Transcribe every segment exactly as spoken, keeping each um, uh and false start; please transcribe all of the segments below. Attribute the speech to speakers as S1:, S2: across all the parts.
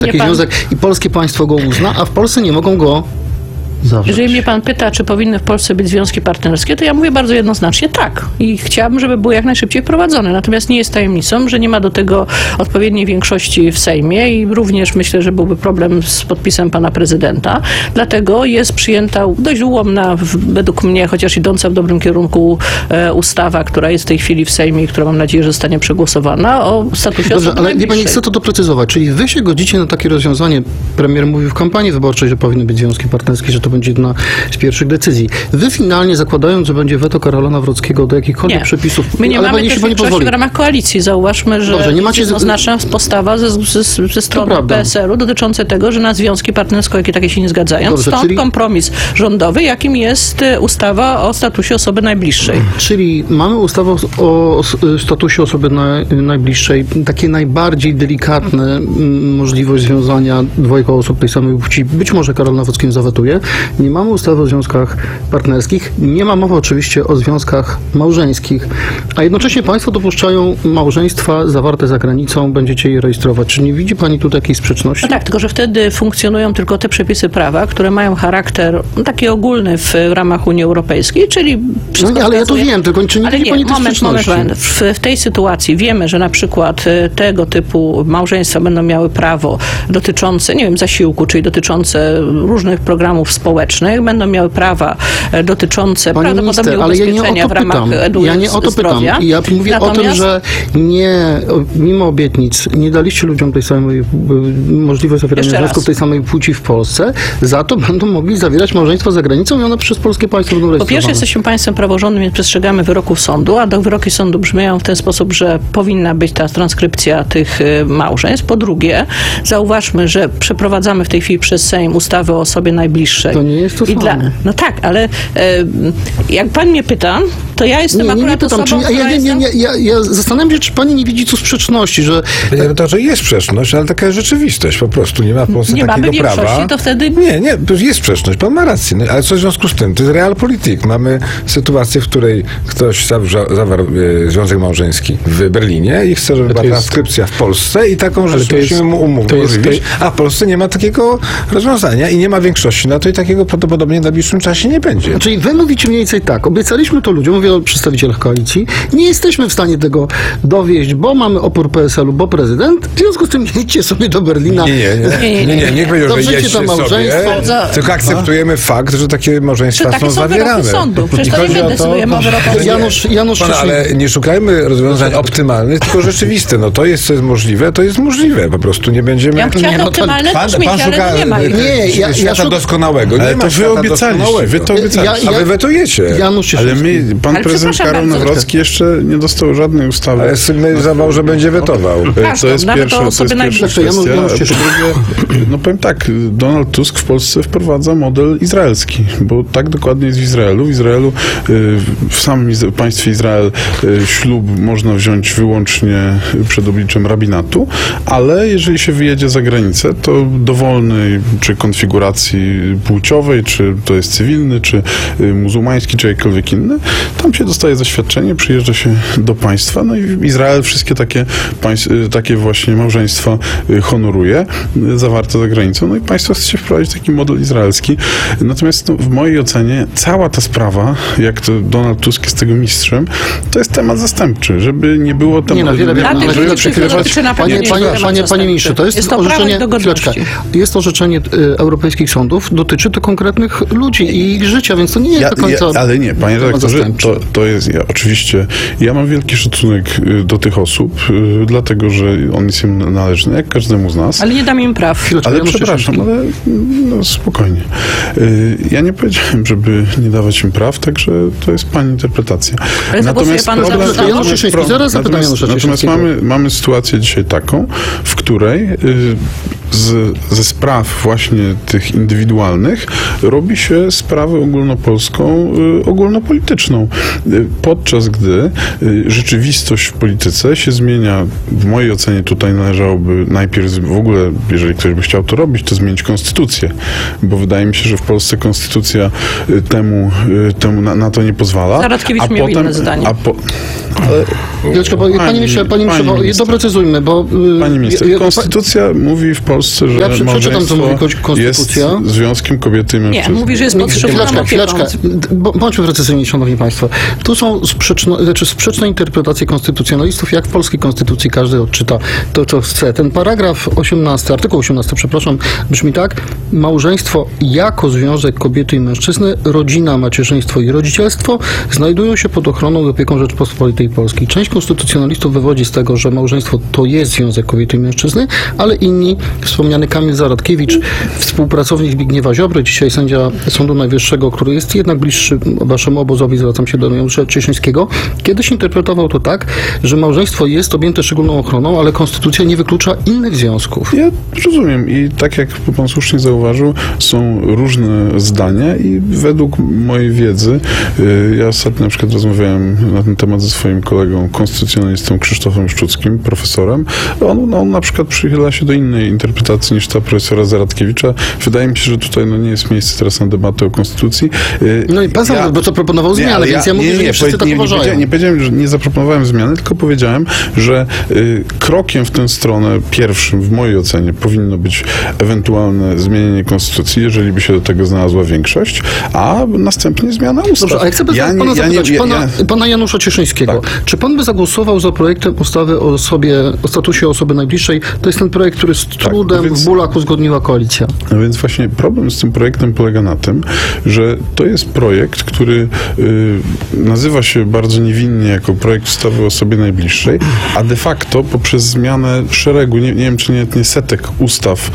S1: taki
S2: pan...
S1: związek i polskie państwo go uzna, a w Polsce nie mogą go zawrzeć.
S2: Jeżeli mnie pan pyta, czy powinny w Polsce być związki partnerskie, to ja mówię bardzo jednoznacznie tak. I chciałabym, żeby były jak najszybciej wprowadzone. Natomiast nie jest tajemnicą, że nie ma do tego odpowiedniej większości w Sejmie i również myślę, że byłby problem z podpisem pana prezydenta. Dlatego jest przyjęta dość ułomna, według mnie, chociaż idąca w dobrym kierunku e, ustawa, która jest w tej chwili w Sejmie i która mam nadzieję, że zostanie przegłosowana, o statusie
S1: Dobrze,
S2: osoby
S1: ale nie pani,
S2: najbliższej.
S1: chcę to doprecyzować. Czyli wy się godzicie na takie rozwiązanie. Premier mówił w kampanii wyborczej, że powinny być związki partnerskie, że to będzie jedna z pierwszych decyzji. Wy finalnie, zakładając, że będzie weto Karola Nawrockiego do jakichkolwiek
S2: Nie.
S1: przepisów,
S2: My nie
S1: ale
S2: mamy
S1: pani,
S2: też
S1: jeśli pani
S2: większości
S1: pozwoli.
S2: w ramach koalicji. Zauważmy, że
S1: Dobrze, nie macie-
S2: jest jednoznaczna postawa ze, ze, ze strony
S1: prawda.
S2: P S L u dotyczące tego, że na związki partnerskie jakie takie się nie zgadzają.
S1: Dobrze,
S2: Stąd
S1: czyli-
S2: kompromis rządowy, jakim jest e, ustawa o statusie osoby najbliższej.
S1: Czyli mamy ustawę o o statusie osoby na, najbliższej, takie najbardziej delikatne mm, możliwość związania dwojga osób tej samej płci. Być może Karol Nawrocki ją zawetuje. Nie mamy ustawy o związkach partnerskich. Nie ma mowy oczywiście o związkach małżeńskich. A jednocześnie państwo dopuszczają małżeństwa zawarte za granicą. Będziecie je rejestrować. Czy nie widzi pani tu takiej sprzeczności?
S2: No tak, tylko że wtedy funkcjonują tylko te przepisy prawa, które mają charakter no, taki ogólny w, w ramach Unii Europejskiej, czyli wszystko
S1: No nie, ale ja to
S2: wskazuje-
S1: wiem, tylko czy nie
S2: Ale
S1: widzi
S2: nie,
S1: pani tej
S2: moment, moment,
S1: sprzeczności?
S2: moment. W, w tej sytuacji wiemy, że na przykład e, tego typu małżeństwa będą miały prawo dotyczące, nie wiem, zasiłku, czyli dotyczące różnych programów społecznych, będą miały prawa e, dotyczące
S1: Pani
S2: prawdopodobnie
S1: minister, ale ja nie
S2: ubezpieczenia
S1: o to
S2: w ramach
S1: pytam.
S2: edu-
S1: Ja nie o to pytam.
S2: zdrowia.
S1: Ja mówię o tym,
S2: Natomiast-
S1: że nie, mimo obietnic, nie daliście ludziom tej samej y, możliwość zawierania
S2: Jeszcze
S1: związków
S2: raz.
S1: tej samej płci w Polsce, za to będą mogli zawierać małżeństwa za granicą i one przez polskie państwo będą
S2: Po
S1: rejestrowane.
S2: pierwsze, jesteśmy państwem praworządnym, więc przestrzegamy wyroków sądu, a do wyroki sądu brzmią w ten sposób, że powinna być ta transkrypcja tych y, małżeństw. Po drugie, zauważmy, że przeprowadzamy w tej chwili przez Sejm ustawę o osobie najbliższej.
S1: To nie jest to
S2: I
S1: samo.
S2: dla, no tak, ale y, jak pan mnie pyta, to ja jestem
S1: Nie, nie, nie
S2: akurat
S1: pytam,
S2: osobą,
S1: czy, ja,
S2: która
S1: nie, nie,
S2: jest...
S1: nie, ja, ja zastanawiam się, czy pani nie widzi tu sprzeczności, że
S3: Panie redaktorze, jest sprzeczność, ale taka jest rzeczywistość. Po prostu nie ma w Polsce
S2: Nie mamy
S3: takiego
S2: większości,
S3: prawa.
S2: to wtedy-
S3: Nie, nie, to jest sprzeczność. Pan ma rację. No, ale co w związku z tym? To jest realpolitik. Mamy sytuację, w której ktoś zawrza- zawarł e, związek małżeński w Berlinie i chce, żeby była
S4: jest-
S3: transkrypcja w Polsce i taką rzecz
S4: to jest-
S3: musimy mu umów
S4: to jest-
S3: umożliwić, a w Polsce nie ma takiego rozwiązania i nie ma większości na to i takiego prawdopodobnie w najbliższym czasie nie będzie.
S1: Czyli wy mówicie mniej więcej tak, obiecaliśmy to ludziom, mówię o przedstawicielach koalicji, nie jesteśmy w stanie tego dowieść, bo mamy opór P S L u, bo prezydent, w związku z tym jedźcie sobie do Berlina.
S3: Nie, nie, nie, nie, nie, nie powiedział, że
S1: Dobrze,
S3: jedźcie
S1: to małżeństwo.
S3: sobie,
S2: Za-
S3: tylko akceptujemy fakt, że takie
S2: Czy
S3: małżeństwa
S2: takie
S3: są
S2: są wyroki
S3: zawierane.
S2: sądu? Przecież
S3: I
S2: to nie
S3: chodzi
S2: my
S3: o
S2: decydujemy o wyrokach sądu.
S1: Janusz, Janusz
S3: Pan,
S1: Szczęśliwy.
S3: ale nie szukajmy rozwiązań optymalnych, tylko rzeczywiste. No to jest, co jest możliwe, to jest możliwe. Po prostu nie będziemy...
S2: Ja bym chciała
S1: Nie, no to-
S2: optymalne
S3: Pan,
S2: też mieć,
S3: pan
S2: ale
S3: szuka
S2: no nie ma ich.
S1: Nie, ja- ja
S3: świata
S1: szuk-
S3: doskonałego. Nie
S4: Ale
S3: ma
S4: to wy
S3: świata
S4: obiecaliście,
S3: doskonałego.
S4: wy to obiecaliście.
S3: A wy wetujecie.
S1: Janusz
S4: Ale
S1: Cieszyński.
S4: my, pan
S2: Ale
S4: prezydent
S2: przepraszam
S4: Karol
S2: bardzo.
S4: Nawrocki jeszcze nie dostał żadnej ustawy.
S3: Ale sygnałyzował, że będzie wetował.
S4: To jest
S2: nawet
S4: pierwsza,
S2: o
S4: to jest
S2: osobie
S4: pierwsza
S1: najbliższej. Janusz-
S4: kwestia.
S1: Janusz
S4: Po
S1: Cieszyński.
S4: drugie, no powiem tak, Donald Tusk w Polsce wprowadza model izraelski, bo tak dokładnie jest w Izraelu. W Izraelu, y, w samym Iz- państwie Izrael y, ślub można wziąć wyłącznie przed obliczem rabinatu, ale jeżeli się wyjedzie za granicę, to dowolnej czy konfiguracji płciowej, czy to jest cywilny, czy y, muzułmański, czy jakkolwiek inny, tam się dostaje zaświadczenie, przyjeżdża się do państwa, no i Izrael wszystkie takie, państw, y, takie właśnie małżeństwa y, honoruje, y, zawarte za granicą, no i państwo chce się wprowadzić taki model izraelski. Natomiast no, w mojej ocenie cała ta sprawa, jak to Donald Tusk jest tego mistrzem, to jest temat zastępczy, żeby nie było tematu...
S1: Nie no, wiele, wiele,
S2: Dla tych
S1: ale
S2: ludzi,
S1: żeby
S2: których
S1: przykrywać-
S2: dotyczy na pewno
S1: Panie,
S2: nie jest
S1: panie,
S2: temat
S1: panie, panie
S2: zastępczy.
S1: ministrze, to jest,
S2: Jest to prawo
S1: orzeczenie,
S2: i dogodności.
S1: chwileczkę, jest orzeczenie y, europejskich sądów, dotyczy to konkretnych ludzi i ich życia, więc to nie jest
S4: Ja,
S1: do końca...
S4: ja, ale nie, panie
S1: temat
S4: redaktorze,
S1: zastępczy.
S4: to, to jest, ja, oczywiście, ja mam wielki szacunek y, do tych osób, y, dlatego, że on jest im należny, jak każdemu z nas.
S2: Ale nie dam im praw.
S1: Chwileczkę,
S4: Ale
S1: Janusz
S4: przepraszam,
S1: Cieszyński.
S4: ale no, spokojnie. Y, Ja nie powiedziałem, żeby nie dawać im praw, także to jest pani interpretacja.
S2: Ale zagłosuje pan za
S4: problem-
S2: ustawą?
S1: Janusz Cieszyński, zaraz zapytam
S4: natomiast,
S1: Janusza
S4: natomiast
S1: Cieszyńskiego.
S4: mamy, mamy sytuację dzisiaj taką, w której y, z, ze spraw właśnie tych indywidualnych robi się sprawę ogólnopolską, y, ogólnopolityczną. Y, podczas gdy y, rzeczywistość w polityce się zmienia, w mojej ocenie tutaj należałoby najpierw z- w ogóle, jeżeli ktoś by chciał to robić, to zmienić konstytucję, bo wydaje mi się, że w Polsce konstytucja y, temu, y, temu na, na to nie pozwala.
S2: Zaradkiewicz
S4: a
S2: miał
S4: potem,
S2: inne zdanie.
S4: A po, ale,
S1: Chwileczkę, bo, panie
S4: Pani-
S1: ministrze, panie
S4: pani
S1: ministrze, bo
S4: minister.
S1: doprecyzujmy, bo... y,
S4: Pani minister,
S1: ja- ja-
S4: konstytucja mówi w Polsce Polsce, że
S1: Ja prze- przeczytam, co mówi
S4: małżeństwo
S1: konstytucja.
S4: jest związkiem kobiety i
S2: Nie,
S4: mężczyzny.
S2: mówi, że jest
S1: Nie,
S2: podszyfrowaną
S1: chwileczkę,
S2: opieką.
S1: chwileczkę. B- Bądźmy precyzyjni, szanowni państwo. Tu są sprzeczne, znaczy sprzeczne interpretacje konstytucjonalistów, jak w polskiej konstytucji każdy odczyta to, co chce. Ten paragraf osiemnasty, artykuł osiemnasty, przepraszam, brzmi tak: małżeństwo jako związek kobiety i mężczyzny, rodzina, macierzyństwo i rodzicielstwo znajdują się pod ochroną i opieką Rzeczpospolitej Polskiej. Część konstytucjonalistów wywodzi z tego, że małżeństwo to jest związek kobiety i mężczyzny, ale inni, wspomniany Kamil Zaradkiewicz, współpracownik Zbigniewa Ziobry, dzisiaj sędzia Sądu Najwyższego, który jest jednak bliższy waszemu obozowi, zwracam się do Janusza Cieszyńskiego, kiedyś interpretował to tak, że małżeństwo jest objęte szczególną ochroną, ale konstytucja nie wyklucza innych związków.
S4: Ja rozumiem i tak jak pan słusznie zauważył, są różne zdania i według mojej wiedzy, y, ja ostatnio na przykład rozmawiałem na ten temat ze swoim kolegą konstytucjonalistą Krzysztofem Szczuckim, profesorem. On, on na przykład przychyla się do innej interpretacji niż ta profesora Zaradkiewicza. Wydaje mi się, że tutaj no, nie jest miejsce teraz na debatę o konstytucji. Y,
S1: No i pan sam, bo co proponował zmiany,
S4: ale
S1: więc ja mówię, że nie wszyscy tak
S4: nie, nie,
S1: uważają.
S4: powiedziałem, nie powiedziałem, że nie zaproponowałem zmiany, tylko powiedziałem, że y, krokiem w tę stronę pierwszym, w mojej ocenie, powinno być ewentualne zmienienie konstytucji, jeżeli by się do tego znalazła większość, a następnie zmiana ustaw.
S1: Dobrze, a ja chcę bez
S4: ja
S1: pana
S4: nie, ja
S1: zapytać,
S4: nie, ja,
S1: pana,
S4: ja,
S1: pana Janusza Cieszyńskiego.
S4: Tak.
S1: Czy pan by zagłosował za projektem ustawy o osobie, o statusie osoby najbliższej? To jest ten projekt, który z trudem,
S4: no więc-
S1: w bólach uzgodniła koalicja.
S4: No więc właśnie problem z tym projektem polega na tym, że to jest projekt, który y, nazywa się bardzo niewinnie jako projekt ustawy o osobie najbliższej, a de facto poprzez zmianę szeregu, nie, nie wiem czy nie, nie setek ustaw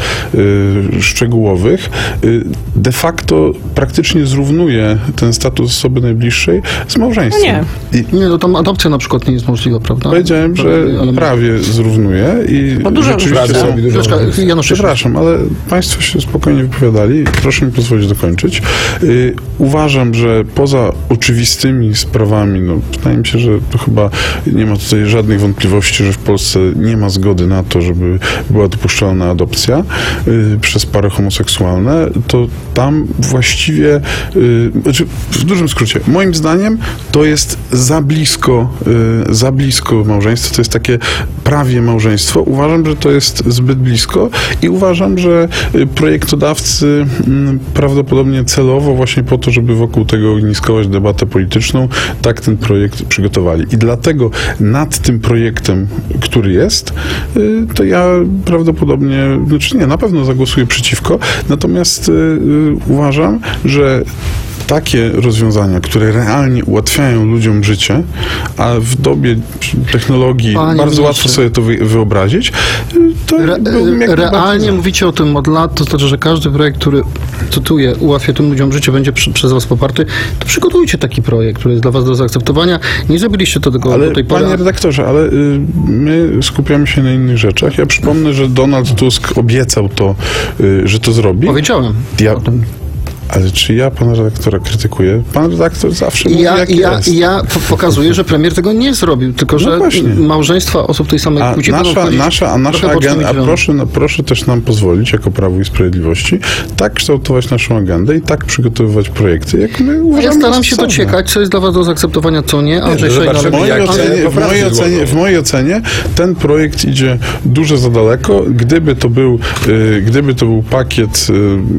S4: y, szczegółowych, y, de facto praktycznie zrównuje ten status osoby najbliższej z małżeństwem.
S2: No
S4: I
S1: Nie, no tam adopcja na przykład nie jest możliwa, prawda?
S4: powiedziałem, że
S1: Ale-
S4: prawie zrównuje i
S2: Bo dużo
S4: rzeczywiście
S2: różnic.
S4: są...
S1: Chwileczkę, Janusz Cieszyński.
S4: Przepraszam, ale państwo się spokojnie wypowiadali. Proszę mi pozwolić dokończyć. Yy, uważam, że poza oczywistymi sprawami, no wydaje mi się, że to chyba nie ma tutaj żadnych wątpliwości, że w Polsce nie ma zgody na to, żeby była dopuszczalna adopcja yy, przez pary homoseksualne, to tam właściwie, yy, znaczy w dużym skrócie, moim zdaniem to jest za blisko, yy, za blisko małżeństwa, to jest takie prawie małżeństwo. Uważam, że to jest zbyt blisko i uważam, że y, projektodawcy mm, prawdopodobnie celowo właśnie po to, żeby wokół tego ogniskować debatę polityczną, tak ten projekt przygotowali. I dlatego nad tym projektem, który jest, y, to ja prawdopodobnie, znaczy nie, na pewno zagłosuję przeciwko, natomiast y, y, uważam, że takie rozwiązania, które realnie ułatwiają ludziom życie, a w dobie technologii
S1: Panie
S4: bardzo
S1: ministrze.
S4: łatwo sobie to wy, wyobrazić, to
S1: Re,
S4: byłbym jak
S1: realnie
S4: najbardziej za.
S1: mówicie o tym od lat, to znaczy, że każdy projekt, który, cytuję, ułatwia tym ludziom życie, będzie przy, przez was poparty, to przygotujcie taki projekt, który jest dla was do zaakceptowania. Nie zrobiliście to tego
S4: Ale
S1: do tej pory.
S4: panie redaktorze, ale y, my skupiamy się na innych rzeczach. Ja przypomnę, że Donald Tusk obiecał to, y, że to zrobi.
S1: Powiedziałem.
S4: Ja,
S1: o tym.
S4: ale czy ja pana redaktora krytykuję? Pan redaktor zawsze
S1: I
S4: mówi,
S1: ja,
S4: jak
S1: i ja,
S4: jest.
S1: i ja po- pokazuję, że premier tego nie zrobił, tylko że
S4: właśnie.
S1: małżeństwa osób tej samej
S4: A
S1: płci będą
S4: nasza,
S1: wchodzić
S4: nasza, a nasza
S1: trochę bocznymi
S4: agenda, a
S1: drzwiami.
S4: proszę, no, proszę też nam pozwolić, jako Prawo i Sprawiedliwości, tak kształtować naszą agendę i tak przygotowywać projekty, jak my uważamy
S1: Ja staram
S4: za
S1: się
S4: stosowne.
S1: dociekać, co jest dla was do zaakceptowania, co nie. Andrzej
S3: no
S1: Szejna,
S3: zobaczymy,
S4: W mojej,
S3: jak
S1: ale-
S3: się
S4: ocenie, w,
S3: poprawki
S4: mojej
S3: złożą.
S4: ocenie, w mojej ocenie ten projekt idzie dużo za daleko. Gdyby to był, y, gdyby to był pakiet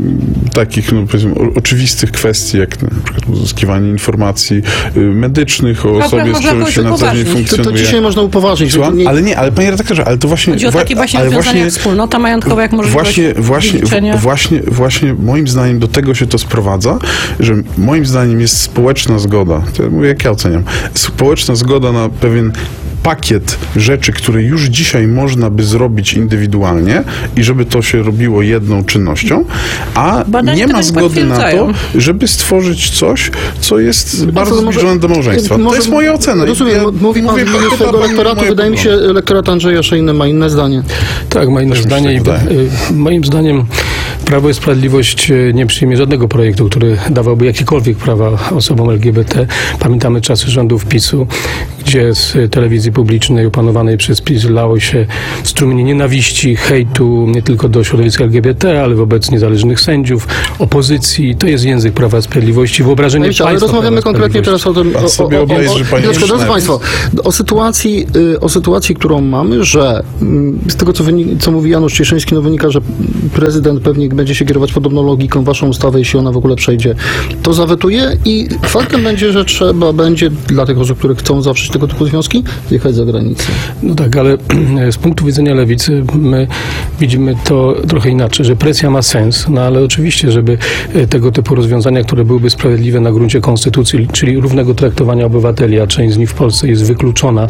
S4: y, takich, no, powiedzmy, o, oczywistych kwestii, jak na przykład uzyskiwanie informacji y, medycznych o
S2: Dobra,
S4: osobie, z
S2: można
S4: którą
S2: jakoś
S4: się na co dzień
S2: upoważnić.
S1: to, to
S4: funkcjonuje.
S1: dzisiaj można upoważnić. że to
S4: Słucham?
S1: nie-
S4: Ale nie, ale panie redaktorze, ale to właśnie...
S2: Chodzi o
S4: wa-
S2: takie właśnie
S4: ale
S2: rozwiązania
S4: właśnie-
S2: jak wspólnota majątkowa, jak możliwość
S4: Właśnie, właśnie,
S2: dziedziczenia.
S4: właśnie, właśnie moim zdaniem do tego się to sprowadza, że moim zdaniem jest społeczna zgoda, to ja mówię jak ja oceniam, społeczna zgoda na pewien pakiet rzeczy, które już dzisiaj można by zrobić indywidualnie i żeby to się robiło jedną czynnością, a
S2: Badania
S4: nie ma
S2: tego
S4: zgody na to,
S2: potwierdzają.
S4: żeby stworzyć coś, co jest bardzo
S1: to może-
S4: zbliżone do małżeństwa.
S1: może-
S4: To jest moja ocena.
S1: Rozumiem,
S4: Ja
S1: mówi pan
S4: mówię
S1: w imieniu
S4: chyba
S1: swojego
S4: pani
S1: elektoratu,
S4: moje
S1: wydaje mi się,
S4: poglądy.
S1: elektorat Andrzeja Szejny ma inne zdanie.
S5: Tak, ma inne
S4: Też mi się
S5: zdanie i
S4: tak wydaje.
S5: y, moim zdaniem Prawo i Sprawiedliwość y, nie przyjmie żadnego projektu, który dawałby jakiekolwiek prawa osobom L G B T. Pamiętamy czasy rządów PiSu, gdzie z telewizji publicznej opanowanej przez PiS lało się strumienie nienawiści, hejtu nie tylko do środowiska L G B T, ale wobec niezależnych sędziów, opozycji. To jest język Prawa i Sprawiedliwości, wyobrażenie
S1: Panie, ale
S5: państwa
S1: rozmawiamy
S5: Prawa i
S1: konkretnie teraz o tym,
S4: Pan
S1: o,
S4: sobie
S1: o, o,
S4: obejrzy,
S1: o,
S4: panie
S1: chwileczkę, drodzy
S4: Wisznew.
S1: Państwo, o sytuacji, y, o sytuacji, którą mamy, że mm, z tego, co, wynik, co mówi Janusz Cieszyński, no wynika, że prezydent pewnie będzie się kierować podobną logiką waszą ustawę, jeśli ona w ogóle przejdzie, to zawetuje i faktem będzie, że trzeba będzie dla tych osób, które chcą zawrzeć tego typu związki, jechać za granicę.
S5: No tak, ale z punktu widzenia lewicy my widzimy to trochę inaczej, że presja ma sens, no ale oczywiście, żeby tego typu rozwiązania, które byłyby sprawiedliwe na gruncie konstytucji, czyli równego traktowania obywateli, a część z nich w Polsce jest wykluczona,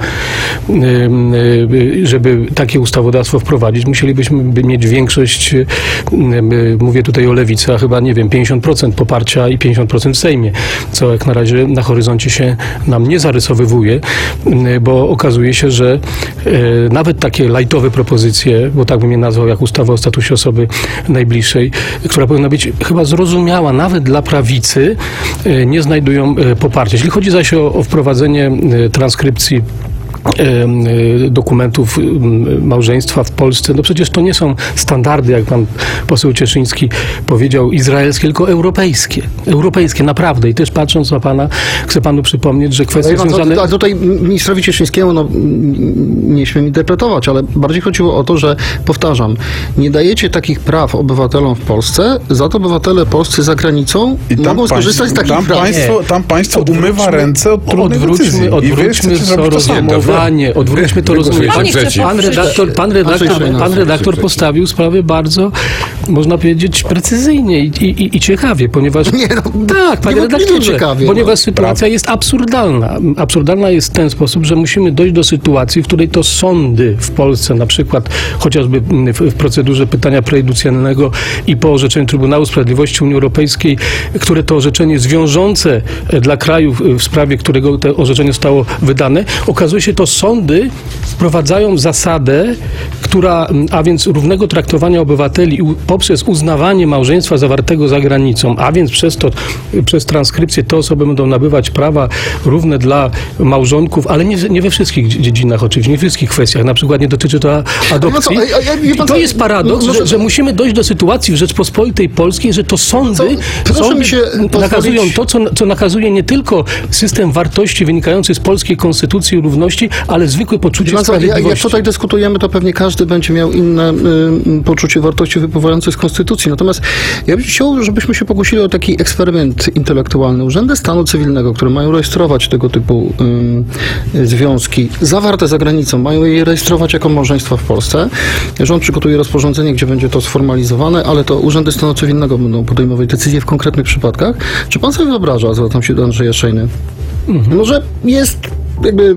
S5: żeby takie ustawodawstwo wprowadzić, musielibyśmy mieć większość, mówię tutaj o lewicy, a chyba, nie wiem, pięćdziesiąt procent poparcia i pięćdziesiąt procent w Sejmie, co jak na razie na horyzoncie się nam nie zarysowywuje, bo okazuje się, że e, nawet takie lajtowe propozycje, bo tak bym je nazwał, jak ustawa o statusie osoby najbliższej, która powinna być chyba zrozumiała nawet dla prawicy, e, nie znajdują e, poparcia. Jeśli chodzi zaś o, o wprowadzenie e, transkrypcji dokumentów małżeństwa w Polsce, no przecież to nie są standardy, jak pan poseł Cieszyński powiedział, izraelskie, tylko europejskie. Europejskie, naprawdę. I też patrząc na pana, chcę panu przypomnieć, że kwestie
S1: Ale
S5: związane...
S1: A tutaj ministrowi Cieszyńskiemu, no nie śmiem interpretować, ale bardziej chodziło o to, że, powtarzam, nie dajecie takich praw obywatelom w Polsce, za to obywatele polscy za granicą
S4: I tam
S1: mogą skorzystać z takich
S4: tam
S1: praw.
S4: Państwo, tam państwo umywa ręce od trudnej
S5: odwróćmy,
S4: decyzji.
S5: odwróćmy
S4: I wy chcecie zrobić to samo.
S5: rozumowanie, odwróćmy to
S3: Wy
S5: rozumowanie.
S3: głosujecie
S5: Pan,
S3: przeciw.
S5: pan redaktor, pan redaktor, pan redaktor postawił sprawę bardzo, można powiedzieć, precyzyjnie i, i, i ciekawie, ponieważ...
S1: Nie, no,
S5: tak, panie
S1: niewątpliwie
S5: redaktorze,
S1: ciekawie,
S5: ponieważ
S1: no.
S5: sytuacja jest absurdalna. Absurdalna jest w ten sposób, że musimy dojść do sytuacji, w której to sądy w Polsce, na przykład chociażby w, w procedurze pytania prejudycjalnego i po orzeczeniu Trybunału Sprawiedliwości Unii Europejskiej, które to orzeczenie jest wiążące dla kraju, w sprawie którego to orzeczenie zostało wydane, okazuje się, to sądy wprowadzają zasadę, która, a więc równego traktowania obywateli poprzez uznawanie małżeństwa zawartego za granicą, a więc przez to, przez transkrypcję te osoby będą nabywać prawa równe dla małżonków, ale nie, nie we wszystkich dziedzinach oczywiście, nie w wszystkich kwestiach. Na przykład nie dotyczy to adopcji.
S1: No co, a- a- a- wie
S5: I
S1: pan
S5: to
S1: co,
S5: jest paradoks,
S1: no, no,
S5: że, że musimy dojść do sytuacji w Rzeczpospolitej Polskiej, że to sądy,
S1: Co? Proszę
S5: sądy
S1: mi się
S5: nakazują
S1: pozwolić-
S5: to, co, co nakazuje nie tylko system wartości wynikający z polskiej konstytucji i równości, ale zwykłe poczucie
S1: Wie pan co, jak, jak
S5: sprawiedliwości.
S1: tutaj dyskutujemy, to pewnie każdy będzie miał inne y, poczucie wartości wypływające z Konstytucji. Natomiast ja bym chciał, żebyśmy się pokusili o taki eksperyment intelektualny. Urzędy stanu cywilnego, które mają rejestrować tego typu y, związki zawarte za granicą, mają je rejestrować jako małżeństwa w Polsce. Rząd przygotuje rozporządzenie, gdzie będzie to sformalizowane, ale to urzędy stanu cywilnego będą podejmować decyzje w konkretnych przypadkach. Czy pan sobie wyobraża, zwracam się do Andrzeja Szejny, mhm. może jest jakby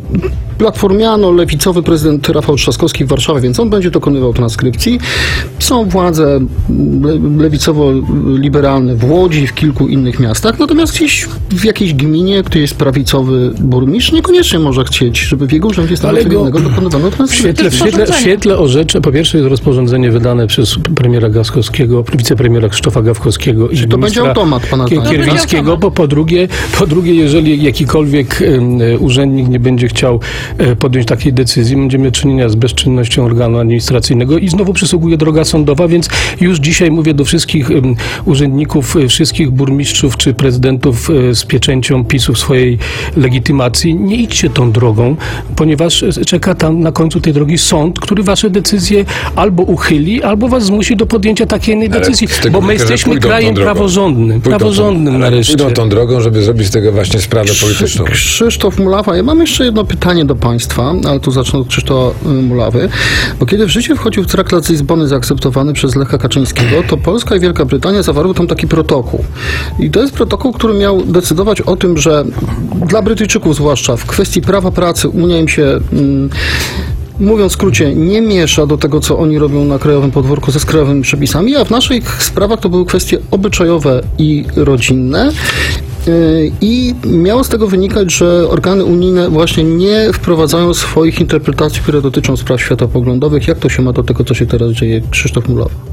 S1: platformiano-lewicowy prezydent Rafał Trzaskowski w Warszawie, więc on będzie dokonywał transkrypcji. Są władze le- lewicowo-liberalne w Łodzi, w kilku innych miastach, natomiast gdzieś w jakiejś gminie, gdzie jest prawicowy burmistrz, niekoniecznie może chcieć, żeby w jego urzędzie stanu
S5: Ale go-
S1: cywilnego dokonywano
S5: W
S1: transkrypcji.
S5: świetle, w, świetle, w świetle orzeczeń, po pierwsze jest rozporządzenie wydane przez premiera Gawkowskiego, wicepremiera Krzysztofa Gawkowskiego i
S1: Czy to będzie
S5: ministra
S1: automat, pana
S5: Kie-
S1: zdaniem?
S5: Kierwińskiego, bo po drugie, po drugie, jeżeli jakikolwiek em, urzędnik nie będzie chciał e, podjąć takiej decyzji, będziemy mieli czynienia z bezczynnością organu administracyjnego i znowu przysługuje droga sądowa, więc już dzisiaj mówię do wszystkich em, urzędników, e, wszystkich burmistrzów czy prezydentów e, z pieczęcią PiSu w swojej legitymacji, nie idźcie tą drogą, ponieważ e, czeka tam na końcu tej drogi sąd, który wasze decyzje albo uchyli, albo was zmusi do podjęcia takiej innej
S3: Ale
S5: decyzji,
S3: z tego
S5: bo my
S3: wynika, że
S5: jesteśmy
S3: pójdą tą
S5: krajem
S3: drogą.
S5: praworządnym,
S3: Pójdą tą-
S5: praworządnym
S3: ale
S5: nareszcie.
S3: Pójdą tą drogą, żeby zrobić z tego właśnie sprawę polityczną.
S1: Krzysztof Mulawa, ja mam jeszcze jedno pytanie do państwa, ale tu zacznę od Krzysztofa Mulawy, bo kiedy w życie wchodził traktat z Lizbony zaakceptowany przez Lecha Kaczyńskiego, to Polska i Wielka Brytania zawarły tam taki protokół. I to jest protokół, który miał decydować o tym, że dla Brytyjczyków zwłaszcza w kwestii prawa pracy Unia im się... Mm, mówiąc w skrócie, nie miesza do tego, co oni robią na krajowym podwórku ze krajowymi przepisami, a w naszych sprawach to były kwestie obyczajowe i rodzinne. Yy, I miało z tego wynikać, że organy unijne właśnie nie wprowadzają swoich interpretacji, które dotyczą spraw światopoglądowych. Jak to się ma do tego, co się teraz dzieje? Krzysztof Mulawa.
S6: No,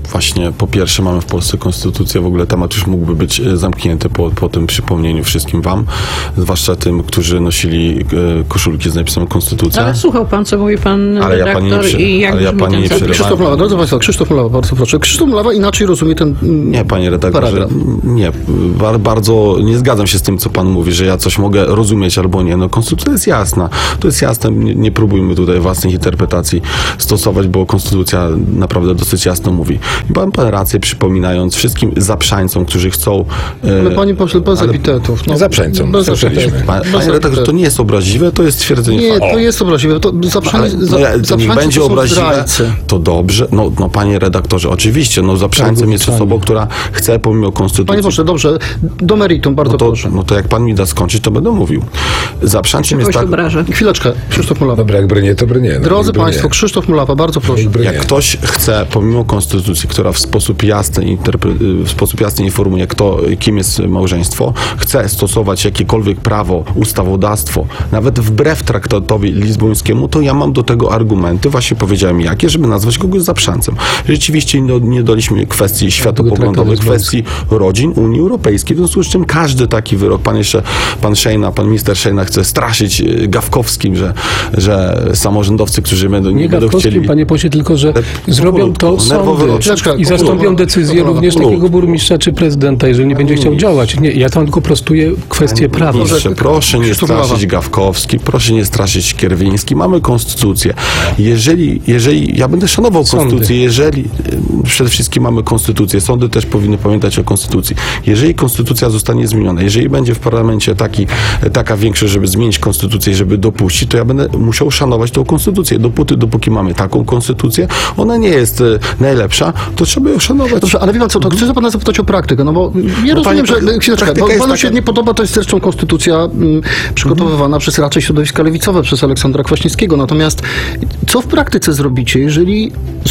S6: właśnie po pierwsze mamy w Polsce konstytucję, w ogóle temat już mógłby być e, zamknięty po, po tym przypomnieniu wszystkim wam, zwłaszcza tym, którzy nosili e, koszulki z napisem konstytucja.
S2: Ale słuchał pan, co mówi pan
S6: Ale ja
S2: redaktor
S6: pani nie przy-
S2: i jak
S6: ale ja
S2: brzmi
S6: pani
S2: ten
S6: nie
S2: zapis?
S6: przerywałem.
S1: Krzysztof Mulawa, drodzy Państwo, Krzysztof Mulawa, bardzo proszę. Krzysztof Mulawa inaczej rozumie ten mm,
S6: Nie, panie redaktorze,
S1: paragraf.
S6: nie, bar- bardzo nie zgadzam się z tym, co pan mówi, że ja coś mogę rozumieć albo nie. No konstytucja jest jasna, to jest jasne, nie, nie próbujmy tutaj własnych interpretacji stosować, bo konstytucja naprawdę dosyć jasno mówi. I pan, pan rację, przypominając wszystkim zaprzańcom, którzy chcą... e,
S1: Ale panie pośle, bez
S6: ale-
S1: epitetów. No,
S3: Zaprzeńcą,
S1: Bez
S3: słyszeliśmy.
S1: epitetów.
S6: Pa-
S1: Bez
S6: Panie redaktorze,
S1: epitetów.
S6: to nie jest obraźliwe, to jest stwierdzenie
S1: Nie,
S6: faktu.
S1: to jest obraźliwe. To zaprzęcie,
S6: Ale no, ja, to nie
S1: zaprzęcie
S6: będzie
S1: to są
S6: obraźliwe,
S1: zdrajcy.
S6: to dobrze. No, no panie redaktorze, oczywiście, no zaprzańcem jest osobą, która chce pomimo konstytucji...
S1: Panie pośle, dobrze, do meritum, bardzo
S6: no to,
S1: proszę.
S6: no to jak pan mi da skończyć, to będę mówił. Zaprzańcem jest
S2: Kogoś
S6: tak...
S2: obrażę.
S1: Chwileczkę, Krzysztof Mulawa.
S3: Dobra, jak brnie, to brnie. No,
S1: Drodzy
S3: jak brnie.
S1: Państwo, Krzysztof Mulawa, bardzo proszę.
S3: Jak brnie.
S6: Jak ktoś chce, pomimo konstytucji, która w sposób jasny, interpre- w sposób jasny informuje, kto, kim jest małżeństwo, chce stosować jakiekolwiek prawo, ustawodawstwo, nawet wbrew traktatowi lizbońskiemu, to ja mam do tego argumenty, właśnie powiedziałem jakie, żeby nazwać kogoś zaprzańcem. Rzeczywiście nie, nie daliśmy kwestii światopoglądowych, kwestii rodzin Unii Europejskiej, w związku z czym każdy taki wyrok, pan jeszcze, pan Szejna, pan minister Szejna chce straszyć e, Gawkowskim, że, że samorządowcy, którzy będą, nie,
S5: Nie
S6: będą
S5: Gawkowskim,
S6: chcieli...
S5: panie pośle, tylko że zrobią to
S6: powolutku, nerwowy
S5: sądy
S6: odczyt.
S5: i zastąpią decyzję
S1: powolutku.
S5: również takiego burmistrza czy prezydenta, jeżeli nie będzie chciał
S6: Panie
S5: działać. Nie, ja tam tylko prostuję kwestię prawa.
S6: Ministrze, proszę nie
S1: Krzysztof
S6: straszyć
S1: Mulawa.
S6: Gawkowski, proszę nie straszyć Kierwiński. Mamy konstytucję. Jeżeli, jeżeli ja będę szanował
S5: Sądy.
S6: konstytucję, jeżeli e, przede wszystkim mamy konstytucję, sądy też powinny pamiętać o konstytucji. Jeżeli konstytucja zostanie zmieniona, jeżeli będzie w parlamencie taki, taka większość, żeby zmienić konstytucję i żeby dopuścić, to ja będę musiał szanować tą konstytucję. Dopóty, dopóki mamy taką konstytucję, ona nie jest e, najlepsza, to trzeba ją szanować.
S1: Dobrze, ale wie pan co, to chcę pana zapytać o praktykę, no bo ja
S6: No,
S1: rozumiem,
S6: panie,
S1: że chwileczkę,
S6: praktyka
S1: bo
S6: jest
S1: panu
S6: taka-
S1: się nie podoba, to jest zresztą konstytucja mm, przygotowywana przez raczej środowiska lewicowe, przez Aleksandra Kwaśniewskiego, natomiast co w praktyce zrobicie, jeżeli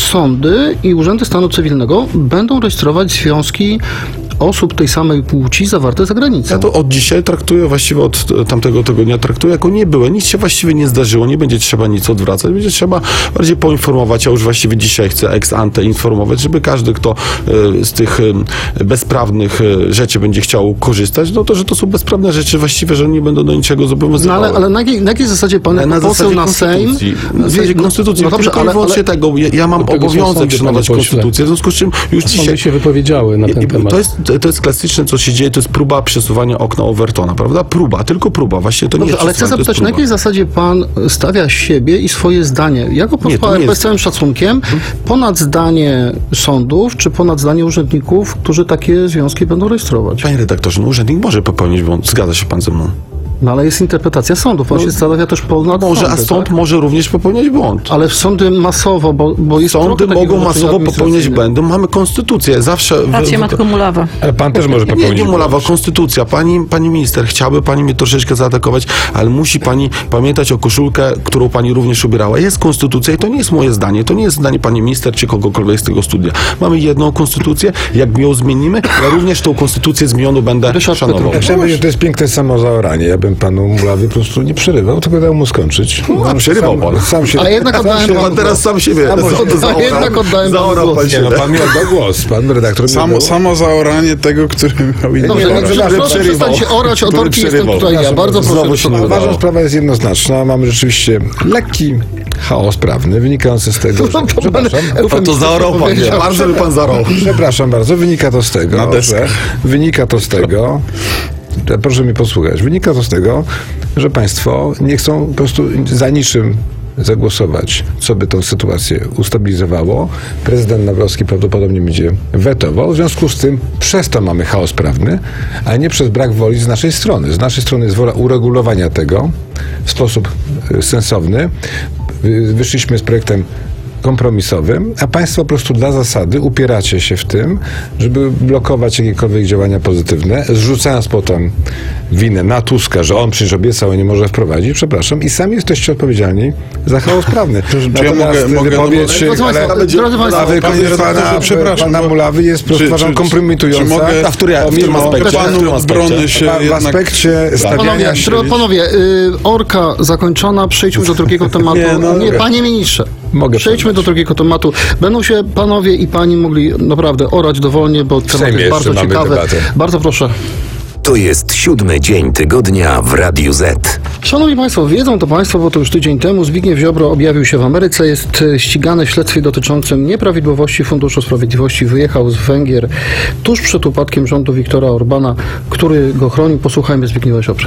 S1: sądy i urzędy stanu cywilnego będą rejestrować związki osób tej samej płci zawarte za granicą?
S6: Ja to od dzisiaj traktuję, właściwie od tamtego tygodnia traktuję jako niebyłe. Nic się właściwie nie zdarzyło, nie będzie trzeba nic odwracać, będzie trzeba bardziej poinformować. Ja już właściwie dzisiaj chcę ex ante informować, żeby każdy, kto e, z tych e, bezprawnych e, rzeczy będzie chciał korzystać, no to, że to są bezprawne rzeczy właściwie, że nie będą do niczego
S1: No
S6: zobowiązywały.
S1: ale, ale na, jakiej, na jakiej zasadzie pan
S6: Na,
S1: jako
S6: na
S1: poseł
S6: zasadzie
S1: na Sejm...
S6: konstytucji. Na zasadzie
S1: no-
S6: konstytucji.
S1: No dobrze,
S6: Tylko i
S1: ale,
S6: wyłącznie
S1: ale,
S6: tego. Ja, ja mam
S5: Do tego są
S6: obowiązek
S5: sądy,
S6: szanować
S5: panie pośle.
S6: konstytucję, w związku z czym już
S5: Sądy
S6: dzisiaj...
S5: się wypowiedziały na ten
S6: I-
S5: temat.
S6: To jest, to jest klasyczne, co się dzieje, to jest próba przesuwania okna Overtona, prawda? Próba, tylko próba. Właśnie to nie
S1: Dobrze,
S6: jest
S1: ale chcę
S6: przesuwanie, to jest
S1: zapytać, na
S6: próba.
S1: jakiej zasadzie pan stawia siebie i swoje zdanie, jako
S6: Nie, to
S1: posła
S6: nie
S1: R P z
S6: jest-
S1: całym szacunkiem, ponad zdanie sądów, czy ponad zdanie urzędników, którzy takie związki będą rejestrować?
S6: Panie redaktorze, no urzędnik może popełnić błąd. Zgadza się pan ze mną.
S1: No ale jest interpretacja sądów, on się stawia też ponad
S6: Może, a
S1: sądy,
S6: sąd
S1: tak?
S6: może również popełniać błąd.
S1: Ale w sądy masowo, bo, bo jest
S6: Sądy
S1: trochę takiego
S6: mogą
S1: orzeczenia
S6: masowo popełniać
S1: administracyjnego.
S6: błędy. Mamy konstytucję. Zawsze... w-
S2: Rację
S6: w-
S2: Matko Mulawa.
S3: Ale pan też może
S6: Nie,
S3: popełnić
S6: nie mulawa,
S3: błąd.
S6: konstytucja. Pani, pani minister, chciałaby pani mnie troszeczkę zaatakować, ale musi pani pamiętać o koszulkę, którą pani również ubierała. Jest konstytucja i to nie jest moje zdanie. To nie jest zdanie pani minister czy kogokolwiek z tego studia. Mamy jedną konstytucję. Jak ją zmienimy, ja również tą konstytucję zmienioną będę
S1: Ryszard
S6: szanował.
S1: Petru.
S3: Ja chciałem powiedzieć, że to jest piękne samozaoranie. Ja bym panu Mulawy po prostu nie przerywał, tylko dał mu skończyć.
S6: No, a przerywał pan.
S3: Sam się,
S1: Ale jednak
S3: sam
S1: oddałem
S3: się,
S1: panu
S6: Pan teraz sam siebie
S1: A może-
S6: za- zaorał.
S1: a jednak oddałem panu
S6: Zaorał
S1: głos.
S6: pan
S3: Nie,
S6: siebie.
S3: no pan mi oddał głos. Pan redaktor mi
S4: Samo,
S3: oddał.
S4: samo zaoranie tego, który miał inny
S1: Dobrze,
S3: Nie,
S1: nie,
S3: no,
S1: proszę,
S3: przepraszam,
S1: proszę
S6: przerywał.
S1: przestańcie orać o
S6: Który
S1: torki, jestem
S6: przerywał.
S1: tutaj ja.
S3: Przepraszam,
S1: Bardzo
S6: znowu
S1: proszę.
S6: się nie
S1: proszę.
S6: udało.
S3: Uważam, sprawa jest jednoznaczna. Mamy rzeczywiście lekki chaos prawny, wynikający z tego, że...
S1: No, to pan-
S3: Przepraszam.
S6: Pan to zaorał pan, nie?
S1: Powiedział.
S6: Bardzo by pan zaorał.
S3: Przepraszam bardzo, wynika to z tego,
S4: Na deskę.
S3: że wynika to z tego, że, proszę mi posłuchać, wynika to z tego, że państwo nie chcą po prostu za niczym zagłosować, co by tą sytuację ustabilizowało. Prezydent Nawrocki prawdopodobnie będzie wetował, w związku z tym przez to mamy chaos prawny, a nie przez brak woli z naszej strony. Z naszej strony jest wola uregulowania tego w sposób e, sensowny. Wy- Wyszliśmy z projektem kompromisowym, a państwo po prostu dla zasady upieracie się w tym, żeby blokować jakiekolwiek działania pozytywne, zrzucając potem winę na Tuska, że on przecież obiecał, a nie może wprowadzić, przepraszam, i sami jesteście odpowiedzialni za chaos prawny.
S4: czy ja
S3: Natomiast
S4: mogę- mogę-
S3: wypowiedź,
S1: Drodzy
S3: ale,
S1: Państwo, drodzy Państwo,
S3: a wypowiedź
S4: Panie redaktorze,
S3: pana,
S4: przepraszam,
S3: pana
S4: bo-
S3: Mulawy jest po prostu
S4: czy-
S3: uważam
S4: czy-
S3: kompromitująca.
S4: czy mogę-
S6: A w której- w którym
S3: pomimo-
S6: aspekcie? W którym
S4: Panu
S6: aspekcie?
S4: obrony się
S3: w
S4: jednak...
S3: aspekcie stawiania
S1: Panowie,
S3: się...
S1: dro, panowie y, orka zakończona, przejdźmy do drugiego tematu.
S4: Nie,
S1: Nie,
S4: no,
S1: nie
S4: dobra.
S1: panie ministrze.
S3: Mogę
S1: Przejdźmy
S3: przerwać.
S1: do drugiego tematu. Będą się panowie i pani mogli naprawdę orać dowolnie, bo temat
S3: Sejmie
S1: jest bardzo
S3: jeszcze mamy
S1: ciekawy.
S3: debatę.
S1: Bardzo proszę.
S7: To jest siódmy dzień tygodnia w Radiu Z.
S1: Szanowni Państwo, wiedzą to Państwo, bo to już tydzień temu Zbigniew Ziobro objawił się w Ameryce, jest e, ścigany w śledztwie dotyczącym nieprawidłowości Funduszu Sprawiedliwości. Wyjechał z Węgier tuż przed upadkiem rządu Viktora Orbana, który go chronił. Posłuchajmy Zbigniewa Ziobry.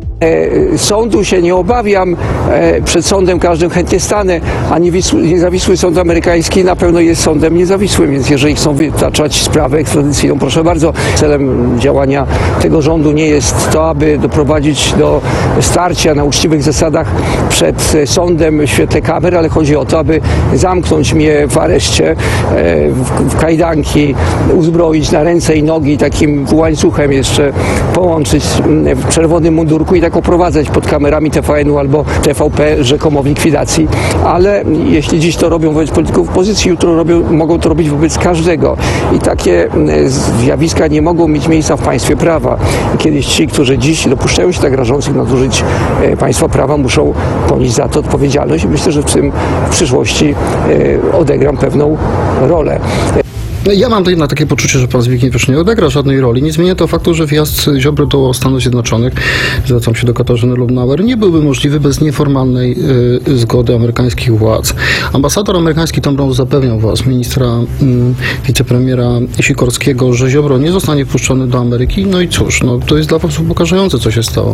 S8: E, Sądu się nie obawiam, e, przed sądem każdym chętnie stanę, a niewisły, niezawisły sąd amerykański na pewno jest sądem niezawisłym, więc jeżeli chcą wytaczać sprawę ekstradycyjną, proszę bardzo. Celem działania tego rządu nie jest to, aby doprowadzić do starcia na uczciwych zasadach przed sądem w świetle kamer, ale chodzi o to, aby zamknąć mnie w areszcie, e, w, w kajdanki, uzbroić na ręce i nogi, takim łańcuchem jeszcze połączyć m, w czerwonym mundurku i tak oprowadzać pod kamerami T V N u albo T V P rzekomo w likwidacji, ale jeśli dziś to robią wobec polityków opozycji, jutro robią, mogą to robić wobec każdego i takie e, zjawiska nie mogą mieć miejsca w państwie prawa. Kiedyś ci, którzy dziś dopuszczają się tak rażących nadużyć e, państwa prawa, muszą ponieść za to odpowiedzialność i myślę, że w tym w przyszłości e, odegram pewną rolę.
S1: Ja mam jednak takie poczucie, że pan Zbigniew już nie odegra żadnej roli. Nie zmienia to faktu, że wjazd Ziobry do Stanów Zjednoczonych, zwracam się do Katarzyny Lubnauer, nie byłby możliwy bez nieformalnej y, zgody amerykańskich władz. Ambasador amerykański Tom Brown zapewniał was, ministra, y, wicepremiera Sikorskiego, że Ziobro nie zostanie wpuszczony do Ameryki. No i cóż, no, to jest dla was upokarzające, co się stało.